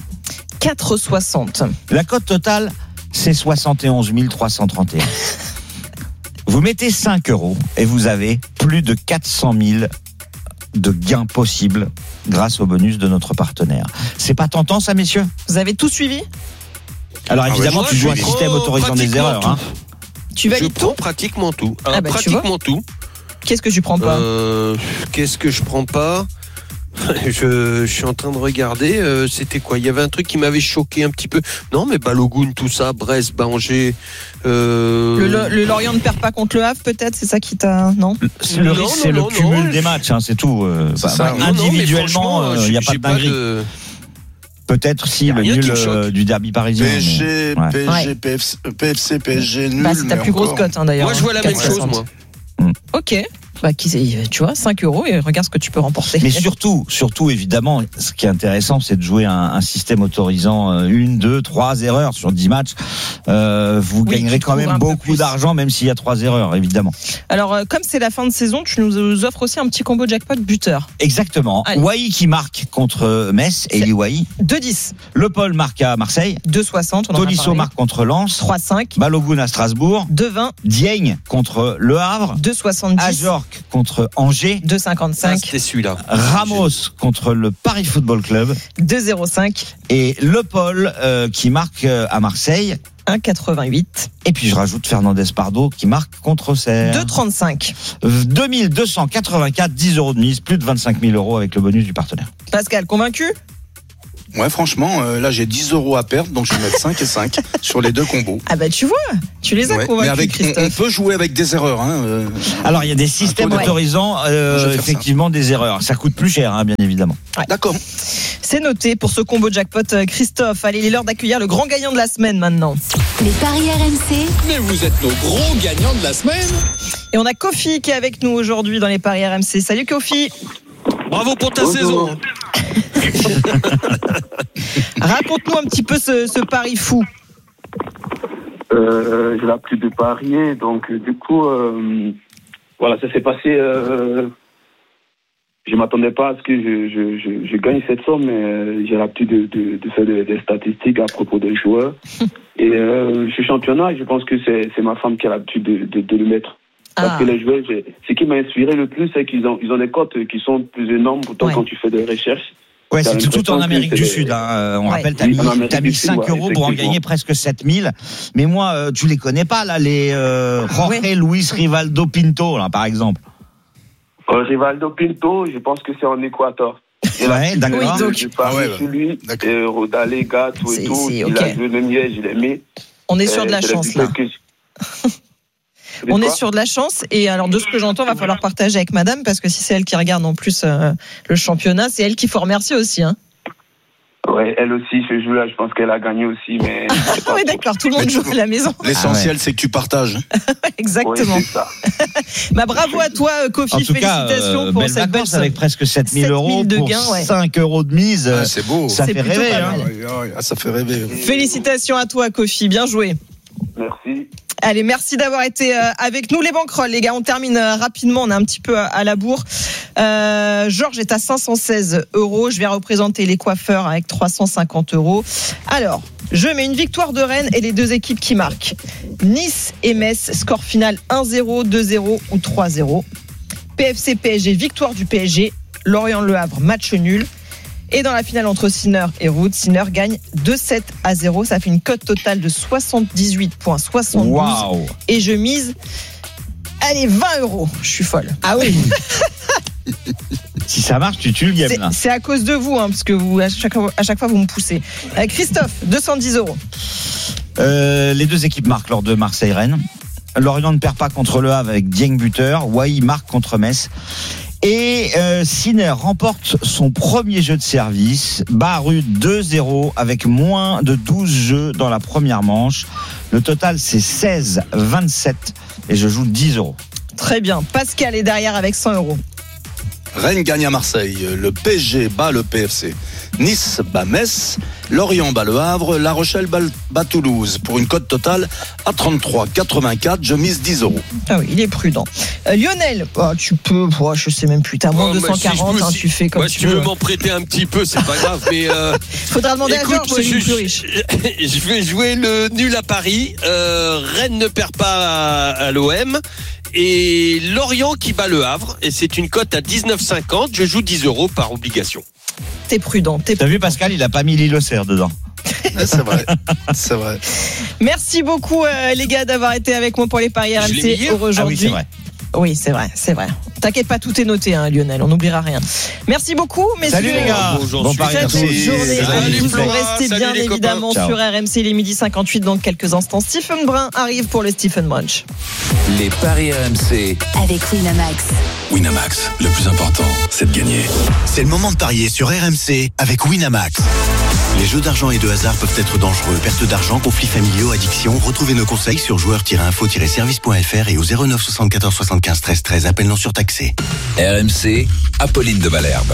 S1: 4,60.
S2: La cote totale, c'est 71 331. Vous mettez 5 € et vous avez plus de 400 000 de gains possibles grâce au bonus de notre partenaire. C'est pas tentant ça, messieurs ?
S1: Vous avez tout suivi ?
S2: Alors évidemment,
S3: moi,
S2: tu joues un
S3: je
S2: système
S3: prends
S2: autorisant des
S3: pratiquement
S2: erreurs.
S3: tout.
S2: Hein.
S1: Tu
S3: Je
S1: valides
S3: prends
S1: tout ?
S3: pratiquement tout.
S1: Ah bah, tu
S3: pratiquement tout.
S1: Qu'est-ce que tu prends pas ?
S3: Qu'est-ce que je prends pas ? Je suis en train de regarder. C'était quoi ? Il y avait un truc qui m'avait choqué un petit peu. Non, mais Balogun, tout ça, Brest, Angers.
S1: Le Lorient ne perd pas contre le Havre, peut-être ? C'est ça qui t'a. Non ?
S2: Le
S3: Non,
S2: risque, c'est
S3: non,
S2: le cumul
S3: non.
S2: des matchs, hein, c'est tout.
S4: ça.
S2: Individuellement, il n'y a pas de dinguerie. Peut-être si
S3: Y a
S2: le
S3: rien qui me
S2: nul
S3: choque.
S2: du derby parisien.
S4: PSG,
S2: Ouais.
S4: PSG, PFC, PSG nul.
S1: Bah, c'est ta
S4: mais
S1: plus grosse
S4: encore.
S1: cote, hein, d'ailleurs.
S3: Moi, je vois la même
S1: 4,60.
S3: chose, moi.
S1: Ok. Bah, tu vois, 5 € et regarde ce que tu peux remporter.
S2: Mais surtout, évidemment, ce qui est intéressant, c'est de jouer un système autorisant 1, 2, 3 erreurs sur 10 matchs. Vous
S1: Oui,
S2: gagnerez
S1: tu
S2: quand
S1: trouveras
S2: même
S1: un peu
S2: beaucoup
S1: plus.
S2: d'argent, même s'il y a 3 erreurs, évidemment.
S1: Alors, comme c'est la fin de saison, tu nous offres aussi un petit combo jackpot buteur.
S2: Exactement.
S1: Allez.
S2: Wai qui marque contre Metz, Eli Wai.
S1: 2,10.
S2: Le Paul marque à Marseille.
S1: 2,60. On en a
S2: Tolisso
S1: parlé.
S2: marque contre Lens.
S1: 3,5.
S2: Balogun à Strasbourg.
S1: 2,20.
S2: Dieng contre Le Havre.
S1: 2,70.
S2: Ajorc marque contre Angers.
S1: 2,55.
S3: C'était celui-là.
S2: Ramos contre le Paris Football Club.
S1: 2,05.
S2: Et Le Paul qui marque à Marseille.
S1: 1,88.
S2: Et puis je rajoute Fernandez Pardo qui marque contre Auxerre.
S1: 2,35.
S2: 2284, 10 € de mise, plus de 25 000 € avec le bonus du partenaire.
S1: Pascal, convaincu?
S4: Ouais, franchement, là, j'ai 10 € à perdre, donc je vais mettre 5 et 5 sur les deux combos.
S1: Ah bah tu vois, tu les as
S4: Ouais,
S1: convaincus,
S4: mais avec,
S1: Christophe.
S4: on peut jouer avec des erreurs.
S2: Alors, il y a des systèmes autorisant effectivement des erreurs. Ça coûte plus cher, bien évidemment.
S1: Ouais.
S4: D'accord.
S1: C'est noté pour ce combo jackpot, Christophe. Allez, il est l'heure d'accueillir le grand gagnant de la semaine maintenant.
S13: Les paris RMC.
S10: Mais vous êtes nos gros gagnants de la semaine.
S1: Et on a Kofi qui est avec nous aujourd'hui dans les paris RMC. Salut Kofi.
S3: Bravo pour ta saison.
S1: Raconte-nous un petit peu ce pari fou.
S14: J'ai l'habitude de parier, donc du coup, voilà, ça s'est passé. Je m'attendais pas à ce que je gagne cette somme, mais j'ai l'habitude de faire des statistiques à propos des joueurs. Et ce championnat, je pense que c'est ma femme qui a l'habitude de le mettre. Parce que les joueurs, ce qui m'a inspiré le plus, c'est qu'ils ont des cotes qui sont plus énormes. Pourtant, quand tu fais des recherches.
S2: Ouais, c'est tout en Amérique du Sud. On rappelle, t'as mis 5 € pour en gagner presque 7 000. Mais moi, tu les connais pas, là, les Jorge Luis Rivaldo Pinto, là, par exemple.
S14: Rivaldo Pinto, je pense que c'est en Équateur.
S2: Ouais, d'accord.
S14: Je parie sur lui, Rodalega, tout et tout. Il a joué le miège, je l'ai mis.
S1: On est sur de la chance, là. On est sur de la chance, et alors de ce que j'entends, va falloir partager avec madame, parce que si c'est elle qui regarde en plus le championnat, c'est elle qu'il faut remercier aussi. Hein.
S14: Ouais, elle aussi, ce jeu-là, je pense qu'elle a gagné aussi, mais.
S1: Oui, d'accord, tout le monde joue à la maison.
S4: L'essentiel, c'est que tu partages.
S1: Exactement.
S14: Ouais, c'est ça.
S1: Bah, bravo à toi, Kofi,
S2: en tout
S1: félicitations
S2: cas,
S1: pour cette belle
S2: avec presque 7 000 €
S1: de
S2: pour
S1: gains,
S2: 5 € de mise.
S4: C'est beau.
S2: Ça fait rêver.
S4: Ça fait rêver.
S1: Félicitations à toi, Kofi, bien joué.
S14: Merci.
S1: Allez, merci d'avoir été avec nous. Les banquerolles, les gars, on termine rapidement. On est un petit peu à la bourre. Georges est à 516 €. Je vais représenter les coiffeurs avec 350 €. Alors, je mets une victoire de Rennes et les deux équipes qui marquent. Nice et Metz, score final 1-0, 2-0 ou 3-0. PFC PSG, victoire du PSG. Lorient-Le Havre, match nul. Et dans la finale entre Sinner et Rood, Sinner gagne 2-7-0. Ça fait une cote totale de 78,72.
S2: Wow.
S1: Et je mise, allez, 20 €. Je suis folle.
S2: Ah oui. Si ça marche, tu tues le game, là.
S1: C'est à cause de vous, parce que vous, à chaque fois, vous me poussez. Christophe, 210 €.
S2: Les deux équipes marquent lors de Marseille-Rennes. Lorient ne perd pas contre le Havre avec Dieng buteur. Wai marque contre Metz. Et Sinner remporte son premier jeu de service, bat Ruud 2-0 avec moins de 12 jeux dans la première manche. Le total, c'est 16-27 et je joue 10 €.
S1: Très bien. Pascal est derrière avec 100 €.
S4: Rennes gagne à Marseille, le PSG bat le PFC, Nice bat Metz, Lorient bat le Havre, La Rochelle bat Toulouse pour une cote totale à 33,84. Je mise 10 €.
S1: Ah oui, il est prudent. Lionel, tu peux, je sais même plus, t'as moins 240, tu fais comme tu
S3: veux.
S1: veux.
S3: Tu veux m'en prêter un petit peu, c'est pas grave, mais.
S1: Faudra demander à Georges, c'est le plus riche.
S3: Je vais jouer le nul à Paris. Rennes ne perd pas à l'OM. Et Lorient qui bat le Havre, et c'est une cote à 19,50. Je joue 10 € par obligation.
S1: T'es prudent.
S2: T'as vu, Pascal, il a pas mis Lille Auxerre dedans.
S4: C'est vrai, c'est vrai.
S1: Merci beaucoup, les gars, d'avoir été avec moi pour les paris RMC aujourd'hui.
S2: Ah oui, c'est vrai.
S1: Oui, c'est vrai. T'inquiète pas, tout est noté, Lionel, on n'oubliera rien. Merci beaucoup, messieurs.
S2: Salut les gars.
S3: Bon
S1: Très bonne journée à vous. Vous restez bien évidemment sur RMC, les 12h58 dans quelques instants. Stephen Brun arrive pour le Stephen Brunch.
S5: Les paris RMC
S13: Avec Winamax.
S10: Winamax, le plus important, c'est de gagner.
S6: C'est le moment de parier sur RMC avec Winamax. Les jeux d'argent et de hasard peuvent être dangereux. Perte d'argent, conflits familiaux, addiction. Retrouvez nos conseils sur joueurs-info-service.fr et au 09 74 75 13 13. Appel non surtaxé.
S5: RMC, Apolline de Malherbe.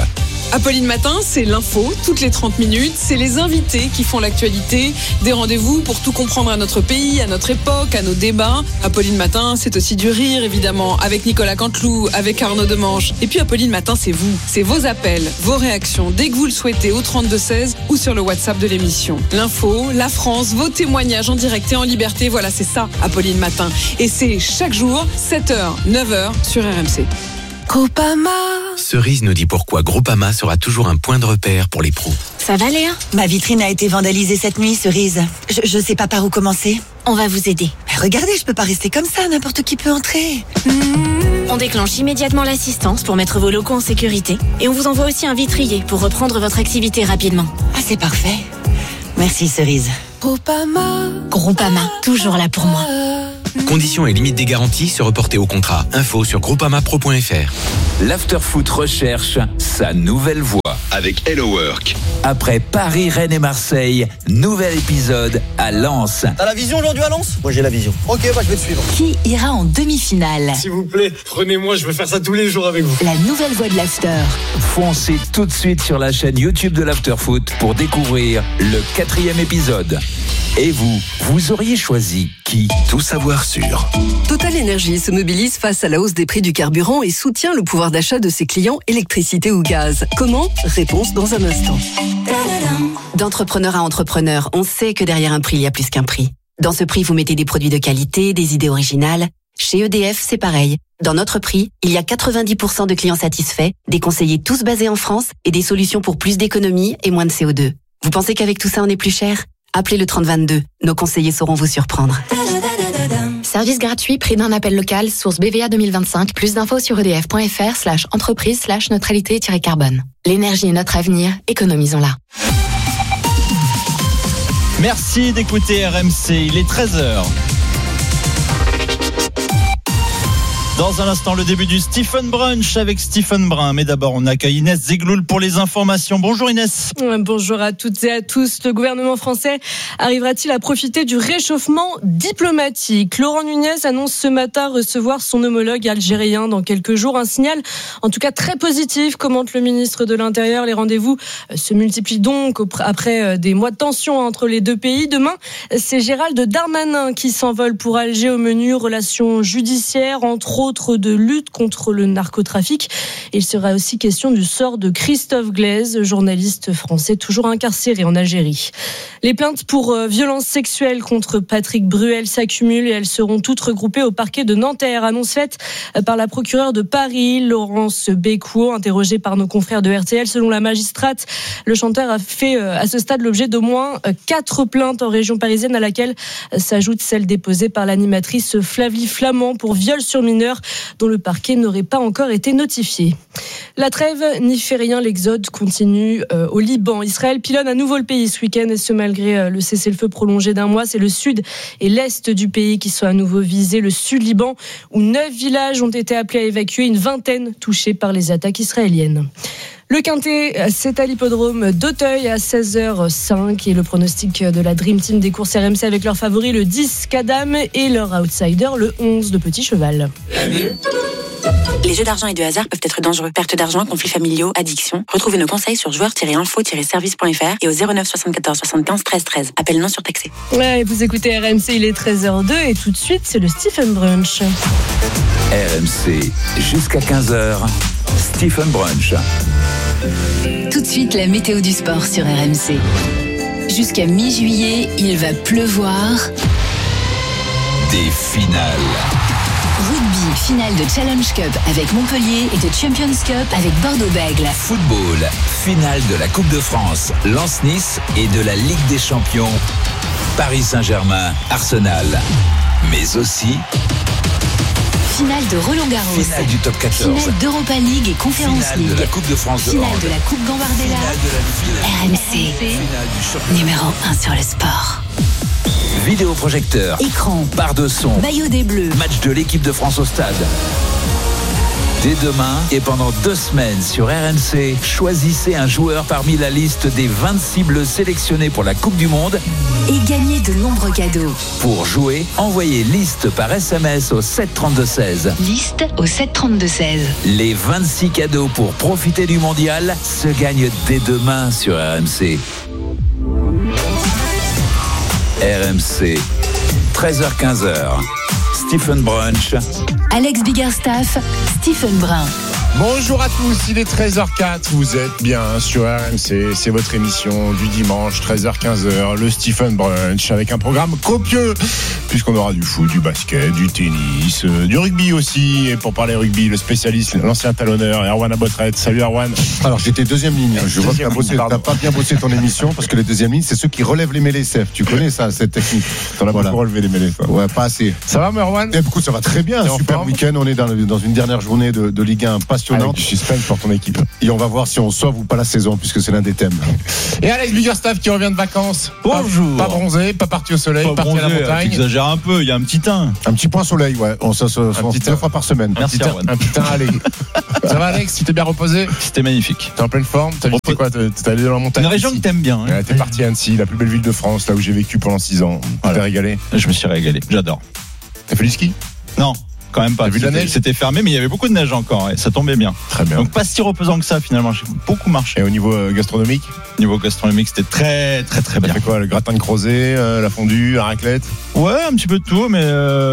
S9: Apolline Matin, c'est l'info, toutes les 30 minutes. C'est les invités qui font l'actualité. Des rendez-vous pour tout comprendre à notre pays, à notre époque, à nos débats. Apolline Matin, c'est aussi du rire, évidemment, avec Nicolas Canteloup, avec Arnaud Demange. Et puis Apolline Matin, c'est vous. C'est vos appels, vos réactions, dès que vous le souhaitez, au 32-16 ou sur le WhatsApp de l'émission. L'info, la France, vos témoignages en direct et en liberté. Voilà, c'est ça, Apolline Matin. Et c'est chaque jour, 7h, 9h sur RMC.
S15: Groupama.
S10: Cerise nous dit pourquoi Groupama sera toujours un point de repère pour les pros.
S15: Ça va Léa ?
S16: Ma vitrine a été vandalisée cette nuit, Cerise. Je sais pas par où commencer.
S15: On va vous aider.
S16: Mais regardez, je peux pas rester comme ça, n'importe qui peut entrer.
S15: On déclenche immédiatement l'assistance pour mettre vos locaux en sécurité. Et on vous envoie aussi un vitrier pour reprendre votre activité rapidement.
S16: Ah, c'est parfait. Merci, Cerise.
S15: Groupama, toujours là pour moi.
S10: Conditions et limites des garanties se reporter au contrat. Info sur groupamapro.fr.
S5: L'Afterfoot recherche sa nouvelle voix
S17: avec Hello Work.
S5: Après Paris, Rennes et Marseille, nouvel épisode à Lens.
S18: T'as la vision aujourd'hui à Lens ? Moi j'ai la vision. Ok, je vais te suivre.
S13: Qui ira en demi-finale ?
S8: S'il vous plaît, prenez-moi, je veux faire ça tous les jours avec vous.
S13: La nouvelle voix de l'After.
S5: Foncez tout de suite sur la chaîne YouTube de l'Afterfoot pour découvrir le 4e épisode. Et vous auriez choisi qui ?
S10: Tout savoir sur
S19: Total Energy se mobilise face à la hausse des prix du carburant et soutient le pouvoir d'achat de ses clients électricité ou gaz. Comment ? Réponse dans un instant. D'entrepreneur à entrepreneur, on sait que derrière un prix, il y a plus qu'un prix. Dans ce prix, vous mettez des produits de qualité, des idées originales. Chez EDF, c'est pareil. Dans notre prix, il y a 90% de clients satisfaits, des conseillers tous basés en France et des solutions pour plus d'économies et moins de CO2. Vous pensez qu'avec tout ça, on est plus cher ? Appelez le 3022. Nos conseillers sauront vous surprendre.
S7: Service gratuit, prix d'un appel local, source BVA 2025. Plus d'infos sur edf.fr/entreprise/neutralité-carbone. L'énergie est notre avenir, économisons-la.
S2: Merci d'écouter RMC, il est 13h. Dans un instant, le début du Stephen Brunch avec Stephen Brun. Mais d'abord, on accueille Inès Zegloul pour les informations. Bonjour Inès.
S20: Bonjour à toutes et à tous. Le gouvernement français arrivera-t-il à profiter du réchauffement diplomatique ? Laurent Nunez annonce ce matin recevoir son homologue algérien dans quelques jours. Un signal, en tout cas très positif, commente le ministre de l'Intérieur. Les rendez-vous se multiplient donc après des mois de tension entre les deux pays. Demain, c'est Gérald Darmanin qui s'envole pour Alger. Au menu relations judiciaires, entre autres de lutte contre le narcotrafic. Il sera aussi question du sort de Christophe Glaise, journaliste français toujours incarcéré en Algérie. Les plaintes pour violences sexuelles contre Patrick Bruel s'accumulent et elles seront toutes regroupées au parquet de Nanterre. Annonce faite par la procureure de Paris, Laurence Bécouot, interrogée par nos confrères de RTL. Selon la magistrate, le chanteur a fait à ce stade l'objet d'au moins 4 plaintes en région parisienne, à laquelle s'ajoute celle déposée par l'animatrice Flavie Flamand pour viol sur mineur, dont le parquet n'aurait pas encore été notifié. La trêve n'y fait rien, l'exode continue au Liban. Israël pilonne à nouveau le pays ce week-end, et ce malgré le cessez-le-feu prolongé d'un mois. C'est le sud et l'est du pays qui sont à nouveau visés. Le sud-Liban, où 9 villages ont été appelés à évacuer, une vingtaine touchés par les attaques israéliennes. Le Quintet, c'est à l'hippodrome d'Auteuil à 16h05 et le pronostic de la Dream Team des courses RMC avec leurs favoris le 10 Cadam et leur outsider le 11 de Petit Cheval.
S21: Les jeux d'argent et de hasard peuvent être dangereux. Perte d'argent, conflits familiaux, addiction. Retrouvez nos conseils sur joueurs-info-service.fr et au 09 74 75 13 13. Appel non surtaxé.
S20: Ouais, vous écoutez RMC, il est 13h02 et tout de suite, c'est le Stephen Brunch.
S5: RMC, jusqu'à 15h, Stephen Brunch.
S13: Tout de suite, la météo du sport sur RMC. Jusqu'à mi-juillet, il va pleuvoir.
S5: Des finales.
S13: Rugby, finale de Challenge Cup avec Montpellier et de Champions Cup avec Bordeaux-Bègles.
S5: Football, finale de la Coupe de France, Lens-Nice et de la Ligue des Champions, Paris Saint-Germain, Arsenal. Mais aussi
S13: finale de Roland-Garros,
S5: finale du top 14,
S13: finale d'Europa League et Conference
S5: finale
S13: League,
S5: de la Coupe de France de
S13: finale
S5: hand,
S13: de la Coupe Gambardella. RMC, numéro 1 sur le sport.
S5: Vidéoprojecteur,
S13: écran,
S5: barre de son,
S13: maillot des Bleus,
S5: match de l'équipe de France au stade. Dès demain et pendant 2 semaines sur RMC, choisissez un joueur parmi la liste des 26 bleus sélectionnés pour la Coupe du Monde
S13: Et gagnez de nombreux cadeaux.
S5: Pour jouer, envoyez liste par SMS au 732-16.
S13: Liste au 732-16.
S5: Les 26 cadeaux pour profiter du mondial se gagnent dès demain sur RMC. RMC, 13h-15h. Stephen Brunch.
S13: Alex Biggerstaff, Stephen Brun.
S17: Bonjour à tous, il est 13h04, vous êtes bien sur RMC, c'est votre émission du dimanche, 13h-15h, le Stephen Brunch, avec un programme copieux, puisqu'on aura du foot, du basket, du tennis, du rugby aussi, et pour parler rugby, le spécialiste, l'ancien talonneur, Erwan Abotret. Salut Erwan.
S22: Alors j'étais deuxième ligne, je vois que t'as pas bien bossé ton émission, parce que les deuxièmes lignes, c'est ceux qui relèvent les mêlées, Sef. Tu connais ça, cette technique?
S17: T'en as beaucoup relevé les mêlées, toi.
S22: Ouais, pas assez.
S17: Ça va, Erwan?
S22: Écoute, ça va très bien, super week-end, on est dans une dernière journée de Ligue 1 passionnante.
S17: Avec du suspense pour ton équipe.
S22: Et on va voir si on sauve ou pas la saison, puisque c'est l'un des thèmes.
S17: Et Alex Biggerstaff qui revient de vacances.
S2: Bonjour.
S17: Pas bronzé, pas parti au soleil, pas parti à la montagne.
S2: Tu exagères un peu, il y a un petit teint.
S22: Un petit point soleil, ouais. On se 2 fois par semaine.
S2: Merci,
S17: un petit teint, allez. Ça va, Alex? Tu t'es bien reposé?
S2: C'était magnifique.
S17: T'es en pleine forme? T'as visité quoi? T'es allé dans la montagne?
S2: Une région que t'aimes bien.
S17: Ouais, t'es parti à Annecy, la plus belle ville de France, là où j'ai vécu pendant 6 ans. Tu t'es régalé?
S2: Je me suis régalé, j'adore.
S17: T'as fait du ski?
S2: Non. Quand même pas.
S17: T'as vu de la neige?
S2: C'était fermé, mais il y avait beaucoup de neige encore et ça tombait bien.
S17: Très bien.
S2: Donc pas si reposant que ça finalement. J'ai beaucoup marché.
S17: Et au niveau gastronomique?
S2: Niveau gastronomique, c'était très bien.
S17: T'as fait quoi? Le gratin de crozet, la fondue, la raclette?
S2: Ouais, un petit peu de tout, mais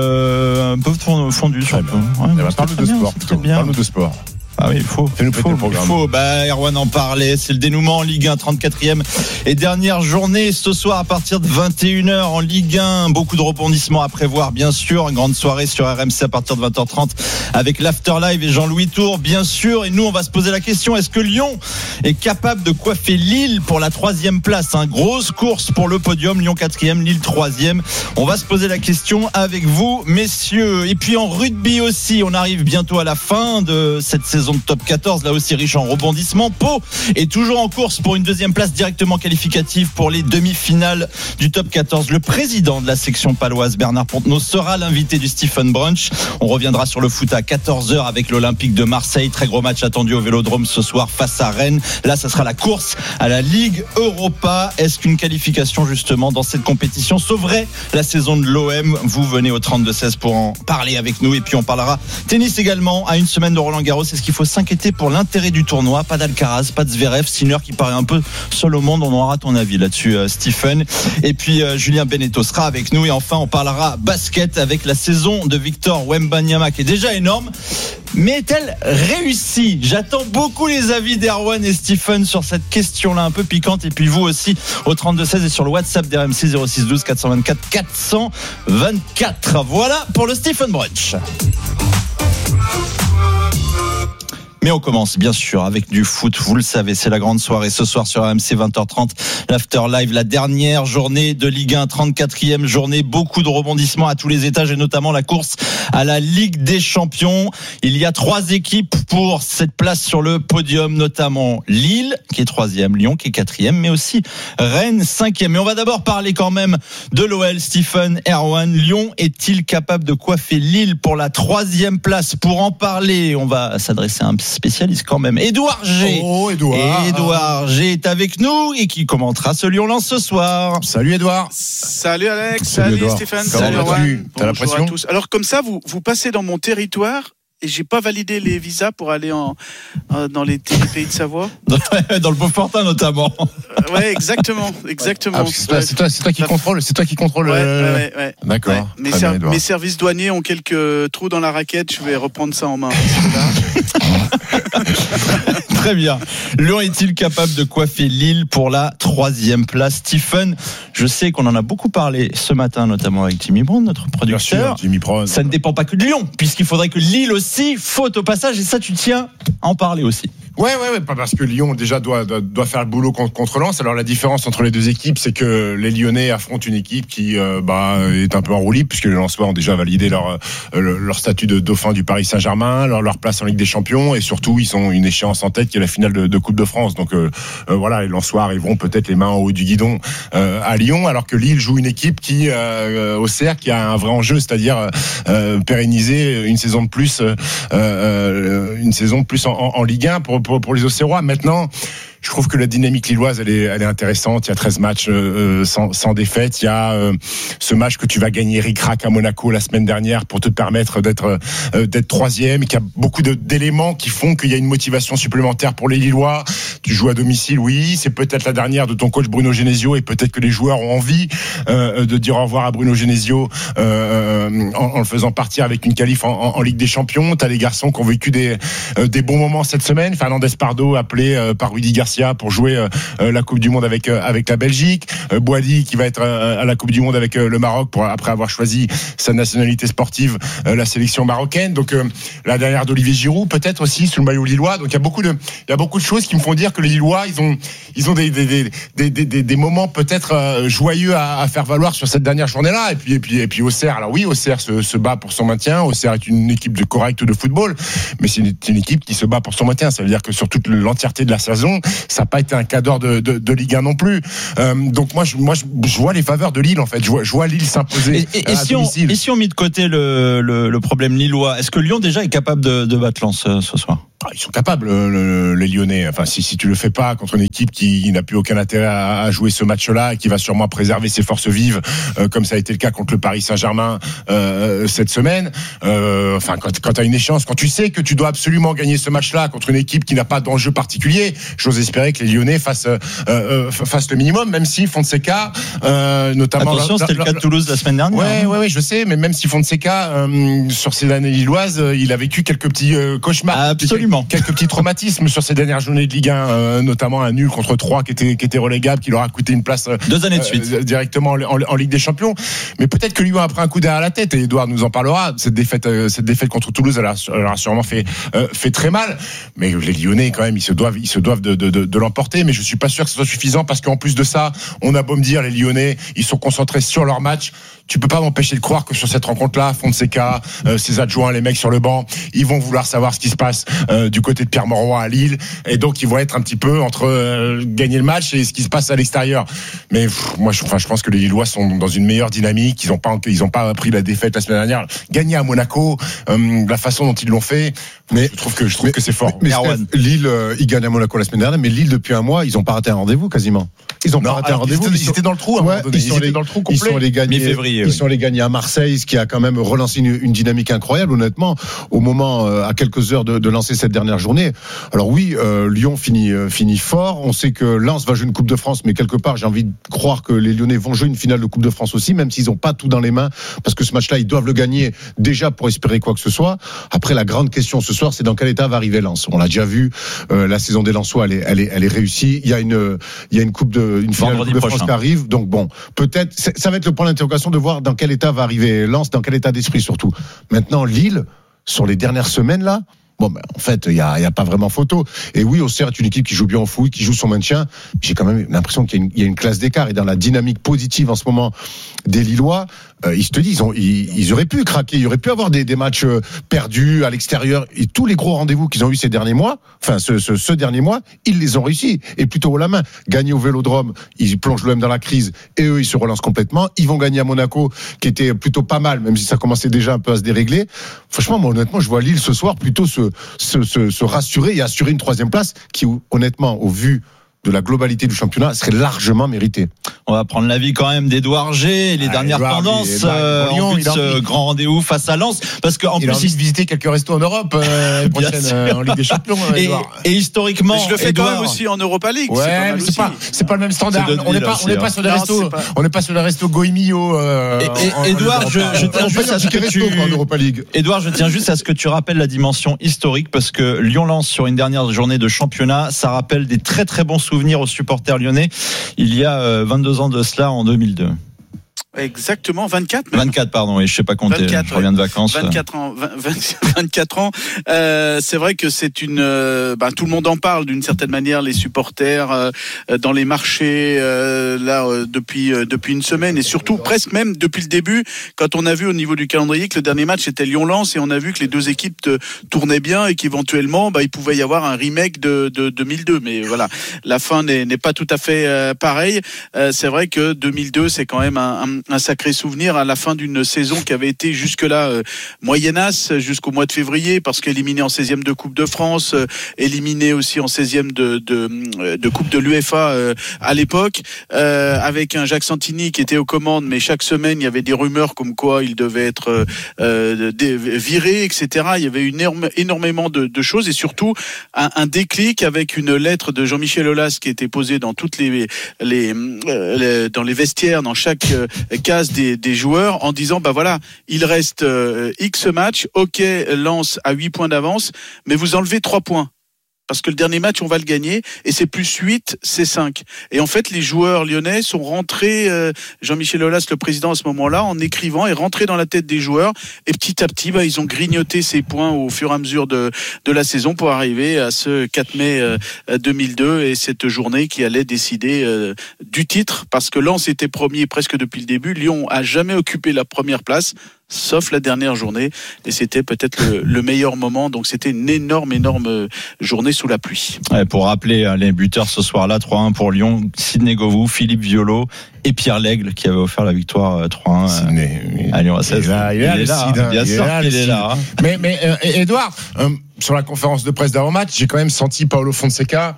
S2: un peu de fondue surtout. Ouais,
S17: parle-nous de sport plutôt. Parle-nous de sport.
S2: Ah oui, il faut.
S17: Fais-nous péter le programme.
S2: Erwan en parlait. C'est le dénouement en Ligue 1, 34e et dernière journée ce soir à partir de 21h en Ligue 1. Beaucoup de rebondissements à prévoir, bien sûr. Une grande soirée sur RMC à partir de 20h30 avec l'After Live et Jean-Louis Tour, bien sûr. Et nous, on va se poser la question, est-ce que Lyon est capable de coiffer Lille pour la 3e place? Grosse course pour le podium. Lyon 4e, Lille 3e. On va se poser la question avec vous, messieurs. Et puis en rugby aussi, on arrive bientôt à la fin de cette saison de top 14, là aussi riche en rebondissements. Pau est toujours en course pour une 2e place directement qualificative pour les demi-finales du top 14. Le président de la section paloise, Bernard Pontenot, sera l'invité du Stephen Brunch. On reviendra sur le foot à 14h avec l'Olympique de Marseille. Très gros match attendu au Vélodrome ce soir face à Rennes. Là, ça sera la course à la Ligue Europa. Est-ce qu'une qualification justement dans cette compétition sauverait la saison de l'OM? Vous venez au 32-16 pour en parler avec nous. Et puis on parlera tennis également à une semaine de Roland-Garros. Est-ce qu'il faut s'inquiéter pour l'intérêt du tournoi? Pas d'Alcaraz, pas de Zverev, Sinner qui paraît un peu seul au monde. On aura ton avis là-dessus, Stephen. Et puis Julien Beneteau sera avec nous. Et enfin, on parlera basket avec la saison de Victor Wembanyama qui est déjà énorme. Mais est-elle réussie? J'attends beaucoup les avis d'Erwan et Stephen sur cette question-là un peu piquante. Et puis vous aussi au 32-16 et sur le WhatsApp d'RMC 06 12 424 424. Voilà pour le Stephen Brunch. Mais on commence bien sûr avec du foot, vous le savez, c'est la grande soirée ce soir sur RMC 20h30, l'After Live, la dernière journée de Ligue 1, 34e journée, beaucoup de rebondissements à tous les étages et notamment la course à la Ligue des Champions. Il y a 3 équipes pour cette place sur le podium, notamment Lille qui est 3e, Lyon qui est 4e, mais aussi Rennes 5e. Mais on va d'abord parler quand même de l'OL, Stephen, Erwan. Lyon est-il capable de coiffer Lille pour la 3e place? Pour en parler, on va s'adresser à un spécialiste quand même, Édouard G. Édouard G est avec nous et qui commentera ce Lyon-Lens ce soir.
S17: Salut Édouard.
S23: Salut Alex, salut Stéphane, salut Erwan. Bonjour à tous. Alors comme ça, vous passez dans mon territoire et j'ai pas validé les visas pour aller dans les pays de Savoie.
S2: Dans le Beaufortin notamment.
S23: Ouais, exactement.
S17: Ah, c'est toi qui contrôle.
S23: Ouais.
S17: D'accord.
S23: Ouais. Mes services douaniers ont quelques trous dans la raquette. Je vais reprendre ça en main.
S2: Très bien. Lyon est-il capable de coiffer Lille pour la 3e place? Stephen, je sais qu'on en a beaucoup parlé ce matin, notamment avec Jimmy Brown, notre producteur.
S17: Jimmy Brown.
S2: Ça ne dépend pas que de Lyon, puisqu'il faudrait que Lille aussi faute au passage, et ça tu tiens à en parler aussi.
S17: Ouais, parce que Lyon déjà doit faire le boulot contre Lens. Alors la différence entre les deux équipes, c'est que les Lyonnais affrontent une équipe qui est un peu en roue libre, puisque les Lensois ont déjà validé leur statut de dauphin du Paris Saint-Germain, leur place en Ligue des Champions, et surtout ils ont une échéance en tête qui est la finale de Coupe de France. Donc voilà, les Lensois arriveront peut-être les mains en haut du guidon à Lyon, alors que Lille joue une équipe qui au CR qui a un vrai enjeu, c'est-à-dire pérenniser une saison de plus en Ligue 1 pour les Auxerrois. Maintenant, je trouve que la dynamique lilloise, elle est intéressante. Il y a 13 matchs sans défaite. Il y a ce match que tu vas gagner ric-rac à Monaco la semaine dernière pour te permettre d'être troisième. Il y a beaucoup d'éléments qui font qu'il y a une motivation supplémentaire pour les Lillois. Tu joues à domicile, oui. C'est peut-être la dernière de ton coach Bruno Genesio, et peut-être que les joueurs ont envie de dire au revoir à Bruno Genesio en le faisant partir avec une qualif en Ligue des Champions. T'as les garçons qui ont vécu des bons moments cette semaine. Fernandez Pardo appelé par Rudy Garcia pour jouer la Coupe du Monde avec la Belgique, Boily qui va être à la Coupe du Monde avec le Maroc après avoir choisi sa nationalité sportive, la sélection marocaine. Donc la dernière d'Olivier Giroud peut-être aussi sous le maillot lillois. Donc il y a beaucoup de choses qui me font dire que les Lillois ils ont des moments peut-être joyeux à faire valoir sur cette dernière journée-là. Et puis Auxerre, alors oui, Auxerre se bat pour son maintien. Auxerre est une équipe correcte de football, mais c'est une équipe qui se bat pour son maintien. Ça veut dire que sur toute l'entièreté de la saison, ça n'a pas été un cadeau de Ligue 1 non plus. Donc moi je vois les faveurs de Lille en fait. Je vois Lille s'imposer.
S11: Et si on met de côté le problème lillois, est-ce que Lyon déjà est capable de battre Lens ce soir?
S17: Ils sont capables, les Lyonnais. Enfin, si tu le fais pas contre une équipe qui n'a plus aucun intérêt à jouer ce match-là et qui va sûrement préserver ses forces vives, comme ça a été le cas contre le Paris Saint-Germain cette semaine. Quand tu as une échéance, quand tu sais que tu dois absolument gagner ce match-là contre une équipe qui n'a pas d'enjeu particulier, j'ose espérer que les Lyonnais fassent le minimum, même si Fonseca, notamment.
S11: Attention, c'était le cas de Toulouse la semaine dernière.
S17: Ouais, je sais, mais même si Fonseca, sur ces années lilloises, il a vécu quelques petits cauchemars.
S11: Absolument.
S17: Quelques petits traumatismes sur ces dernières journées de Ligue 1, notamment un nul contre 3 qui était relégable, qui leur a coûté une place
S11: 2 années de suite
S17: directement en Ligue des Champions. Mais peut-être que Lyon a pris un coup derrière la tête, et Edouard nous en parlera. Cette défaite contre Toulouse, elle a sûrement fait très mal. Mais les Lyonnais, quand même, ils se doivent de l'emporter. Mais je suis pas sûr que ce soit suffisant, parce qu'en plus de ça, on a beau me dire, les Lyonnais, ils sont concentrés sur leur match. Tu peux pas m'empêcher de croire que sur cette rencontre-là, Fonseca, ses adjoints, les mecs sur le banc, ils vont vouloir savoir ce qui se passe du côté de Pierre Mauroy à Lille, et donc ils vont être un petit peu entre gagner le match et ce qui se passe à l'extérieur. Mais moi, je pense que les Lillois sont dans une meilleure dynamique. Ils ont pas pris la défaite la semaine dernière. Gagner à Monaco, la façon dont ils l'ont fait, mais je trouve que c'est fort.
S22: Mais Lille, ils gagnent à Monaco la semaine dernière, mais Lille depuis un mois, ils ont pas raté un rendez-vous quasiment. Ils ont pas raté un rendez-vous.
S17: Ils étaient dans le trou. Ils étaient dans le trou complet.
S22: Ils sont allés gagner à Marseille, ce qui a quand même relancé une dynamique incroyable, honnêtement, au moment, à quelques heures de lancer cette dernière journée. Alors oui, Lyon finit fort. On sait que Lens va jouer une Coupe de France, mais quelque part, j'ai envie de croire que les Lyonnais vont jouer une finale de Coupe de France aussi, même s'ils n'ont pas tout dans les mains, parce que ce match-là, ils doivent le gagner déjà pour espérer quoi que ce soit. Après, la grande question ce soir, c'est dans quel état va arriver Lens. On l'a déjà vu, la saison des Lensois, elle est réussie. Il y a une finale de Coupe de France qui arrive. Donc bon, peut-être, ça va être le point d'interrogation de voir dans quel état va arriver Lens, dans quel état d'esprit surtout. Maintenant, Lille, sur les dernières semaines là, bon, ben, en fait, il y a pas vraiment photo. Et oui, Auxerre est une équipe qui joue bien au foot, qui joue son maintien. J'ai quand même l'impression qu'il y a une classe d'écart. Et dans la dynamique positive en ce moment des Lillois, ils se te disent, ils auraient pu craquer, ils auraient pu avoir des matchs perdus à l'extérieur. Et tous les gros rendez-vous qu'ils ont eu ces derniers mois, enfin ce dernier mois, ils les ont réussi. Et plutôt haut la main. Gagner au Vélodrome, ils plongent l'OM dans la crise, et eux, ils se relancent complètement. Ils vont gagner à Monaco, qui était plutôt pas mal, même si ça commençait déjà un peu à se dérégler. Franchement, moi, honnêtement, je vois Lille ce soir plutôt se rassurer et assurer une 3e place qui, honnêtement, au vu de la globalité du championnat, serait largement mérité.
S11: On va prendre l'avis quand même d'Edouard G et les dernières tendances en vue de ce grand rendez-vous face à Lens, parce qu'en plus
S17: il a envie de visiter quelques restos en Europe prochaine en Ligue des Champions.
S11: Et historiquement,
S23: mais je le fais quand même aussi en Europa League.
S17: Ouais, mais c'est pas le même standard. On n'est pas sur les restos. On n'est pas sur les restos Goemio.
S11: Edouard, je tiens juste à ce que tu
S22: en Europa League.
S11: Edouard, je tiens juste à ce que tu rappelles la dimension historique, parce que Lyon-Lens sur une dernière journée de championnat, ça rappelle des très très bons souvenirs aux supporters lyonnais. Il y a 22 ans de cela, en 2002.
S23: Exactement, 24.
S11: Même. 24, pardon, et je sais pas compter.
S23: 24,
S11: je reviens de vacances.
S23: 24 ans. C'est vrai que c'est tout le monde en parle d'une certaine manière, les supporters dans les marchés depuis une semaine et surtout presque même depuis le début, quand on a vu au niveau du calendrier que le dernier match était Lyon-Lens et on a vu que les deux équipes tournaient bien et qu'éventuellement il pouvait y avoir un remake de 2002. Mais voilà, la fin n'est pas tout à fait pareille. C'est vrai que 2002, c'est quand même un sacré souvenir à la fin d'une saison qui avait été jusque-là moyennasse jusqu'au mois de février parce qu'éliminé en 16e de Coupe de France, éliminé aussi en 16e de Coupe de l'UEFA à l'époque, avec un Jacques Santini qui était aux commandes, mais chaque semaine il y avait des rumeurs comme quoi il devait être viré, etc. Il y avait énormément de choses et surtout un déclic avec une lettre de Jean-Michel Aulas qui était posée dans toutes dans les vestiaires, dans chaque case des joueurs en disant voilà, il reste X matchs, ok, Lens à 8 points d'avance, mais vous enlevez 3 points. Parce que le dernier match, on va le gagner, et c'est plus 8, c'est 5. Et en fait, les joueurs lyonnais sont rentrés, Jean-Michel Aulas, le président à ce moment-là, en écrivant, est rentré dans la tête des joueurs, et petit à petit, ils ont grignoté ces points au fur et à mesure de la saison pour arriver à ce 4 mai 2002, et cette journée qui allait décider du titre, parce que Lens était premier presque depuis le début, Lyon a jamais occupé la première place, sauf la dernière journée, et c'était peut-être le meilleur moment. Donc c'était une énorme journée sous la pluie.
S11: Ouais, pour rappeler les buteurs ce soir-là, 3-1 pour Lyon, Sidney Govou, Philippe Violo et Pierre Lègle qui avait offert la victoire 3-1 à Lyon. Il est là, bien sûr qu'il est là.
S17: Mais Edouard, sur la conférence de presse d'avant-match, j'ai quand même senti Paulo Fonseca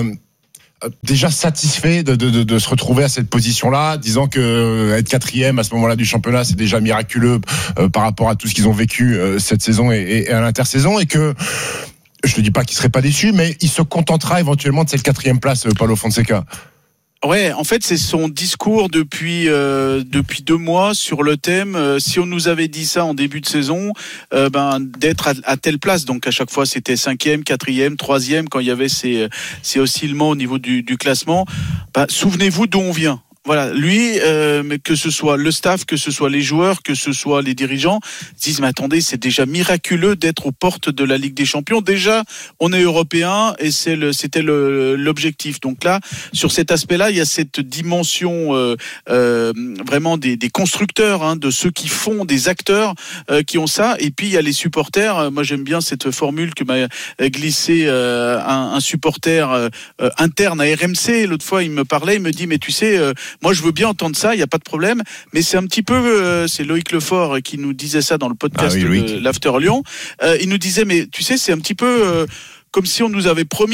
S17: déjà satisfait de se retrouver à cette position-là, disant que être 4e à ce moment-là du championnat, c'est déjà miraculeux par rapport à tout ce qu'ils ont vécu cette saison et à l'intersaison, et que je ne dis pas qu'il serait pas déçu, mais il se contentera éventuellement de cette 4e place, Paulo Fonseca.
S23: Ouais, en fait, c'est son discours depuis 2 mois sur le thème. Si on nous avait dit ça en début de saison, d'être à telle place, donc à chaque fois c'était 5e, 4e, 3e, quand il y avait ces oscillements au niveau du classement. Souvenez-vous d'où on vient. Voilà, lui, que ce soit le staff, que ce soit les joueurs, que ce soit les dirigeants, disent mais attendez, c'est déjà miraculeux d'être aux portes de la Ligue des Champions. Déjà, on est européen et c'était l'objectif. Donc là, sur cet aspect-là, il y a cette dimension vraiment des constructeurs, de ceux qui font, des acteurs qui ont ça. Et puis il y a les supporters. Moi, j'aime bien cette formule que m'a glissé un supporter interne à RMC. L'autre fois, il me parlait, il me dit mais tu sais. Moi, je veux bien entendre ça, il n'y a pas de problème, mais c'est un petit peu, c'est Loïc Lefort qui nous disait ça dans le podcast de l'After Lyon. Il nous disait, mais tu sais, c'est un petit peu comme si on nous avait promis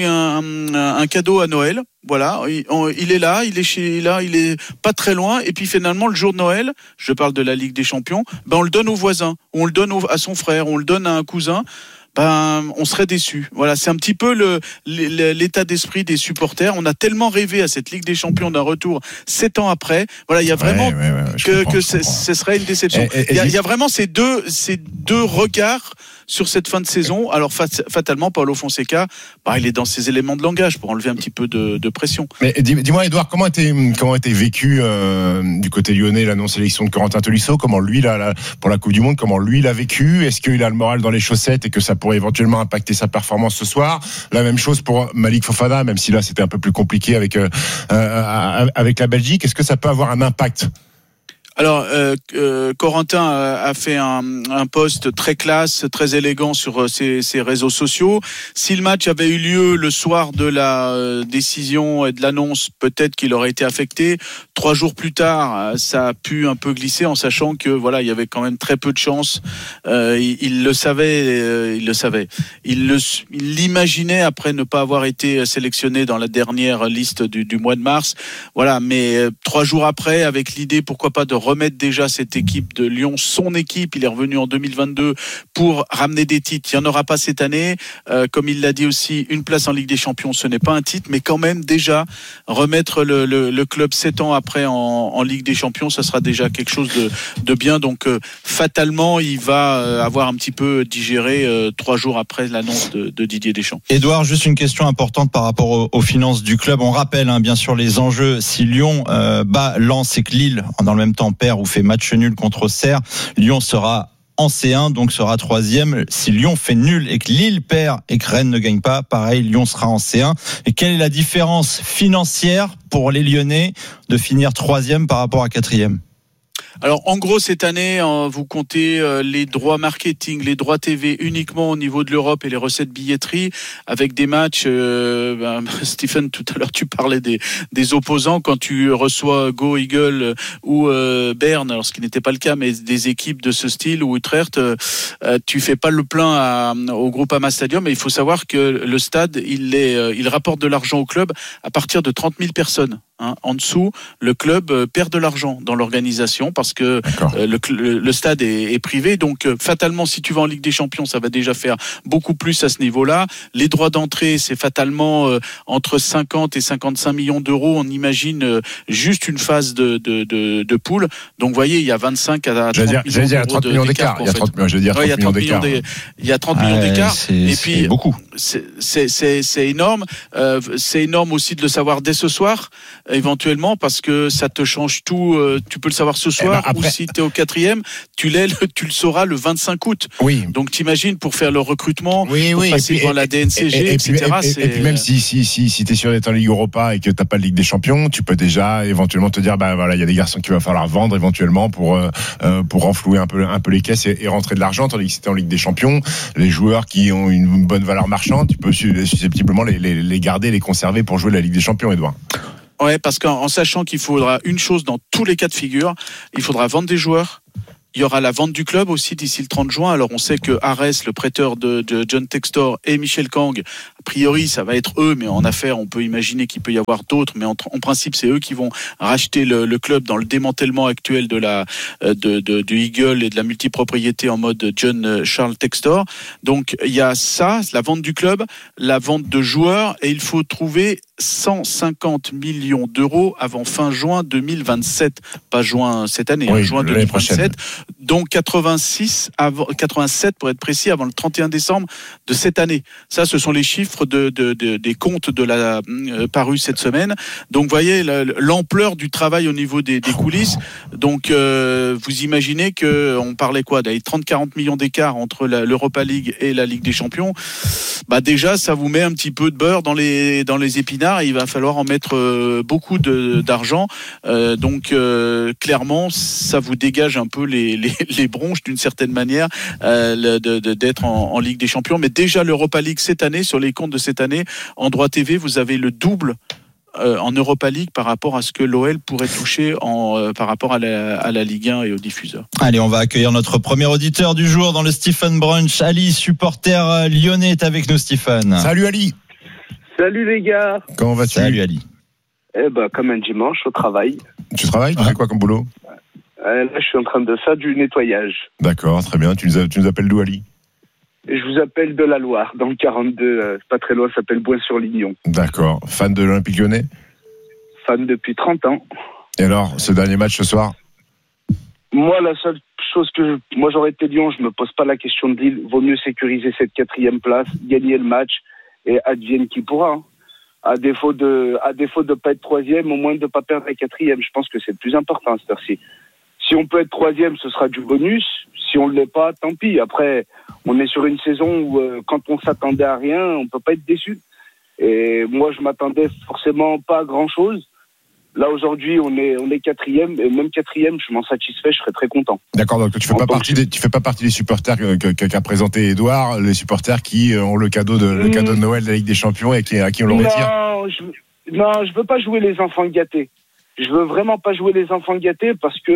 S23: un cadeau à Noël. Voilà, il est là, il est pas très loin, et puis finalement le jour de Noël, je parle de la Ligue des Champions, on le donne au voisin, on le donne à son frère, on le donne à un cousin. On serait déçu. Voilà, c'est un petit peu l'état d'esprit des supporters. On a tellement rêvé à cette Ligue des Champions d'un retour 7 ans après. Voilà, il y a vraiment que ce serait une déception. Il y a vraiment ces deux regards sur cette fin de saison. Alors fatalement, Paulo Fonseca, il est dans ses éléments de langage pour enlever un petit peu de pression.
S17: Mais dis-moi, Edouard, comment a été vécu du côté lyonnais la non-sélection de Corentin Tolisso? Comment lui, pour la Coupe du Monde, comment lui l'a vécu? Est-ce qu'il a le moral dans les chaussettes et que ça pourrait éventuellement impacter sa performance ce soir? La même chose pour Malik Fofana, même si là c'était un peu plus compliqué avec la Belgique. Est-ce que ça peut avoir un impact?
S23: Alors, Corentin a fait un post très classe, très élégant sur ses réseaux sociaux. Si le match avait eu lieu le soir de la décision et de l'annonce, peut-être qu'il aurait été affecté. 3 jours plus tard, ça a pu un peu glisser en sachant que il y avait quand même très peu de chance. Il le savait, il l'imaginait après ne pas avoir été sélectionné dans la dernière liste du mois de mars. Voilà, mais 3 jours après, avec l'idée pourquoi pas de remettre déjà cette équipe de Lyon, son équipe. Il est revenu en 2022 pour ramener des titres. Il n'y en aura pas cette année. Comme il l'a dit aussi, une place en Ligue des Champions, ce n'est pas un titre, mais quand même déjà remettre le club 7 ans après en Ligue des Champions, ça sera déjà quelque chose de bien. Donc fatalement, il va avoir un petit peu digéré 3 jours après l'annonce de Didier Deschamps.
S11: Édouard, juste une question importante par rapport aux finances du club. On rappelle bien sûr les enjeux. Si Lyon bat Lens et que Lille dans le même temps perd ou fait match nul contre Auxerre, Lyon sera en C1, donc sera 3e. Si Lyon fait nul et que Lille perd et que Rennes ne gagne pas, pareil, Lyon sera en C1. Et quelle est la différence financière pour les Lyonnais de finir 3e par rapport à 4e ?
S23: Alors en gros cette année vous comptez les droits marketing, les droits TV uniquement au niveau de l'Europe et les recettes billetterie avec des matchs. Stephen, tout à l'heure tu parlais des opposants quand tu reçois Go Eagle ou Berne, alors ce qui n'était pas le cas, mais des équipes de ce style ou Utrecht, tu fais pas le plein au Groupama Stadium. Et il faut savoir que le stade il rapporte de l'argent au club à partir de 30 000 personnes. En dessous, le club perd de l'argent dans l'organisation parce que le stade est privé. Donc, fatalement, si tu vas en Ligue des Champions, ça va déjà faire beaucoup plus à ce niveau-là. Les droits d'entrée, c'est fatalement entre 50 et 55 millions d'euros. On imagine juste une phase de poule. Donc, vous voyez, il y a 25 à 30 millions d'écart. Il y a 30 millions d'écart. Et puis, beaucoup. C'est énorme. C'est énorme aussi de le savoir dès ce soir. Éventuellement, parce que ça te change tout. Tu peux le savoir ce soir, ou si tu es au 4e, tu le sauras le 25 août. Oui. Donc t'imagines pour faire le recrutement, pour passer devant la DNCG, etc.
S22: Et puis même si tu es sûr d'être en Ligue Europa et que tu n'as pas de Ligue des Champions, tu peux déjà éventuellement te dire il y a des garçons qu'il va falloir vendre éventuellement pour renflouer un peu les caisses et rentrer de l'argent. Tandis que si tu es en Ligue des Champions, les joueurs qui ont une bonne valeur marchande, tu peux susceptiblement les garder, les conserver pour jouer la Ligue des Champions, Edouard.
S23: Ouais, parce qu'en sachant qu'il faudra une chose dans tous les cas de figure, il faudra vendre des joueurs. Il y aura la vente du club aussi d'ici le 30 juin. Alors on sait que Arès, le prêteur de John Textor, et Michel Kang, a priori ça va être eux, mais en affaires on peut imaginer qu'il peut y avoir d'autres, mais en principe c'est eux qui vont racheter le club dans le démantèlement actuel de Eagle et de la multipropriété en mode John Charles Textor. Donc il y a ça, la vente du club, la vente de joueurs, et il faut trouver 150 millions d'euros avant fin juin 2027, pas juin cette année, juin 2027. Donc 87 pour être précis, avant le 31 décembre de cette année. Ça, ce sont les chiffres des comptes de la parus cette semaine. Donc, vous voyez l'ampleur du travail au niveau des coulisses. Donc, vous imaginez qu'on parlait des 30-40 millions d'écart entre l'Europa League et la Ligue des Champions. Déjà, ça vous met un petit peu de beurre dans les épinards et il va falloir en mettre beaucoup d'argent. Donc, clairement, ça vous dégage un peu les bronches d'une certaine manière d'être en Ligue des Champions. Mais déjà l'Europa League cette année, sur les comptes de cette année, en droit TV, vous avez le double en Europa League par rapport à ce que l'OL pourrait toucher par rapport à la Ligue 1 et aux diffuseurs.
S11: Allez, on va accueillir notre premier auditeur du jour dans le Stephen Brunch. Ali, supporter lyonnais, est avec nous, Stephen.
S22: Salut Ali.
S4: Salut les gars.
S22: Comment vas-tu?
S11: Salut Ali.
S4: Comme un dimanche, au travail.
S22: Tu travailles? Tu fais quoi comme boulot?
S4: Là, je suis en train de faire du nettoyage.
S22: D'accord, très bien. Tu nous appelles d'où, Ali?
S4: Je vous appelle de la Loire, dans le 42, pas très loin, ça s'appelle Boin-sur-Lignon.
S22: D'accord. Fan de l'Olympique Lyonnais?
S4: Fan depuis 30 ans.
S22: Et alors, ce dernier match ce soir?
S4: Moi, la seule chose moi j'aurais été Lyon, je me pose pas la question de Lille. Vaut mieux sécuriser cette 4e place, gagner le match et advienne qui pourra. À défaut de pas être 3e, au moins de pas perdre la 4e. Je pense que c'est le plus important à cette heure-ci. Si on peut être 3e, ce sera du bonus. Si on ne l'est pas, tant pis. Après, on est sur une saison où, quand on s'attendait à rien, on peut pas être déçu. Et moi, je m'attendais forcément pas à grand-chose. Là, aujourd'hui, on est 4e. Et même 4e, je m'en satisfais, je serais très content.
S22: D'accord, donc tu fais pas partie des supporters qu'a présenté Edouard, les supporters qui ont le cadeau de Noël de la Ligue des Champions et à qui on le retire.
S4: Non, je veux pas jouer les enfants gâtés. Je veux vraiment pas jouer les enfants gâtés parce que,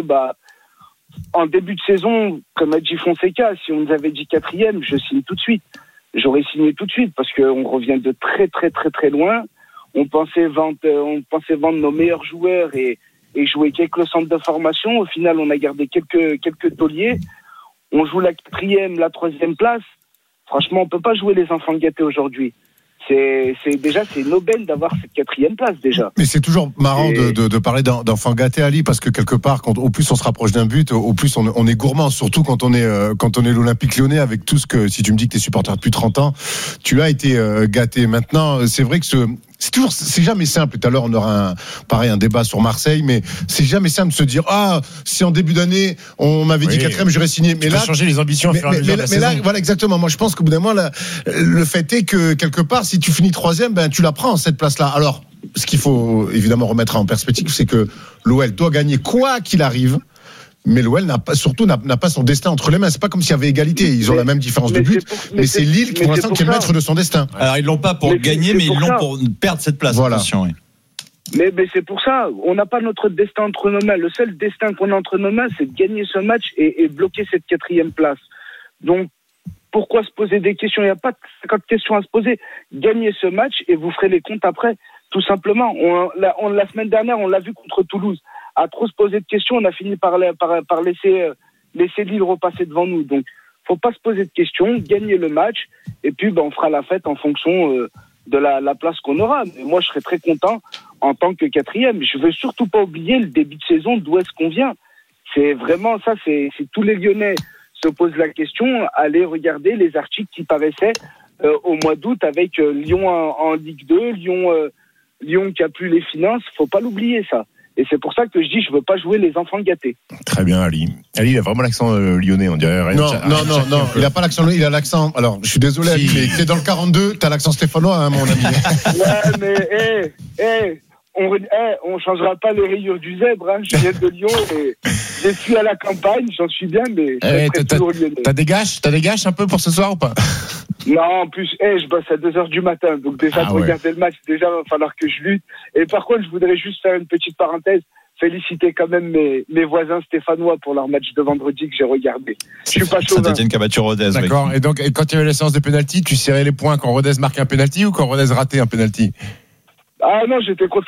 S4: en début de saison, comme a dit Fonseca, si on nous avait dit 4e, je signe tout de suite. J'aurais signé tout de suite parce qu'on revient de très très très très loin. On pensait vendre nos meilleurs joueurs et et jouer qu'avec le centre de formation. Au final, on a gardé quelques tauliers. On joue la 4e, la 3e place. Franchement, on peut pas jouer les enfants gâtés aujourd'hui. C'est une aubaine d'avoir cette 4e place déjà.
S22: Mais c'est toujours marrant de parler d'enfants gâtés, Ali, parce que quelque part, au plus on se rapproche d'un but, au plus on est gourmand, surtout quand on est l'Olympique Lyonnais, avec tout ce que, si tu me dis que tu es supporter depuis 30 ans, tu as été gâté. Maintenant, c'est vrai que c'est jamais simple. Tout à l'heure, on aura un débat sur Marseille, mais c'est jamais simple de se dire, si en début d'année, on m'avait dit 4e, j'aurais signé. Mais là,
S17: changer les ambitions au fur et à mesure de la saison.
S22: Là, voilà, exactement. Moi, je pense qu'au bout d'un moment, le fait est que, quelque part, si tu finis 3e, tu la prends, cette place-là. Alors, ce qu'il faut évidemment remettre en perspective, c'est que l'OL doit gagner quoi qu'il arrive. Mais l'OL n'a pas son destin entre les mains. C'est pas comme s'il y avait égalité. Ils ont la même différence de but. Mais c'est Lille qui, pour l'instant, qui est maître de son destin.
S11: Alors, ils l'ont pas pour gagner, mais ils l'ont pour perdre cette place.
S22: Voilà.
S11: Attention, oui.
S4: Mais c'est pour ça. On n'a pas notre destin entre nos mains. Le seul destin qu'on a entre nos mains, c'est de gagner ce match et bloquer cette 4e place. Donc, pourquoi se poser des questions? Il n'y a pas 50 questions à se poser. Gagnez ce match et vous ferez les comptes après. Tout simplement. La semaine dernière, on l'a vu contre Toulouse. À trop se poser de questions, on a fini par laisser Lille repasser devant nous. Donc, faut pas se poser de questions, gagner le match, et puis on fera la fête en fonction de la place qu'on aura. Mais moi, je serais très content en tant que 4e. Je veux surtout pas oublier le début de saison, d'où est-ce qu'on vient. C'est vraiment ça, c'est tous les Lyonnais se posent la question, allez regarder les articles qui paraissaient au mois d'août avec Lyon en Ligue 2, Lyon qui a plus les finances, faut pas l'oublier ça. Et c'est pour ça que je dis, je veux pas jouer les enfants gâtés.
S17: Très bien, Ali. Ali, il a vraiment l'accent lyonnais, on dirait.
S22: Non, il a pas l'accent, il a l'accent. Alors, je suis désolé, Ali, mais t'es dans le 42, t'as l'accent stéphanois, hein, mon ami.
S4: Ouais, mais, on changera pas les rayures du zèbre, hein. Je viens de Lyon et je suis à la campagne, j'en suis bien, mais toujours lyonnais.
S17: T'as des gâches un peu pour ce soir ou pas?
S4: Non, en plus, je bosse à 2h du matin, donc déjà pour regarder le match, déjà il va falloir que je lutte. Et par contre, je voudrais juste faire une petite parenthèse, féliciter quand même mes voisins stéphanois pour leur match de vendredi que j'ai regardé. Je suis pas chauvin.
S11: Saint-Étienne qui a battu Rodez.
S17: D'accord.
S11: Oui.
S17: Et donc, quand il y avait la séance de pénalty, tu serrais les points quand Rodez marquait un pénalty ou quand Rodez ratait un pénalty?
S4: Ah non, j'étais content.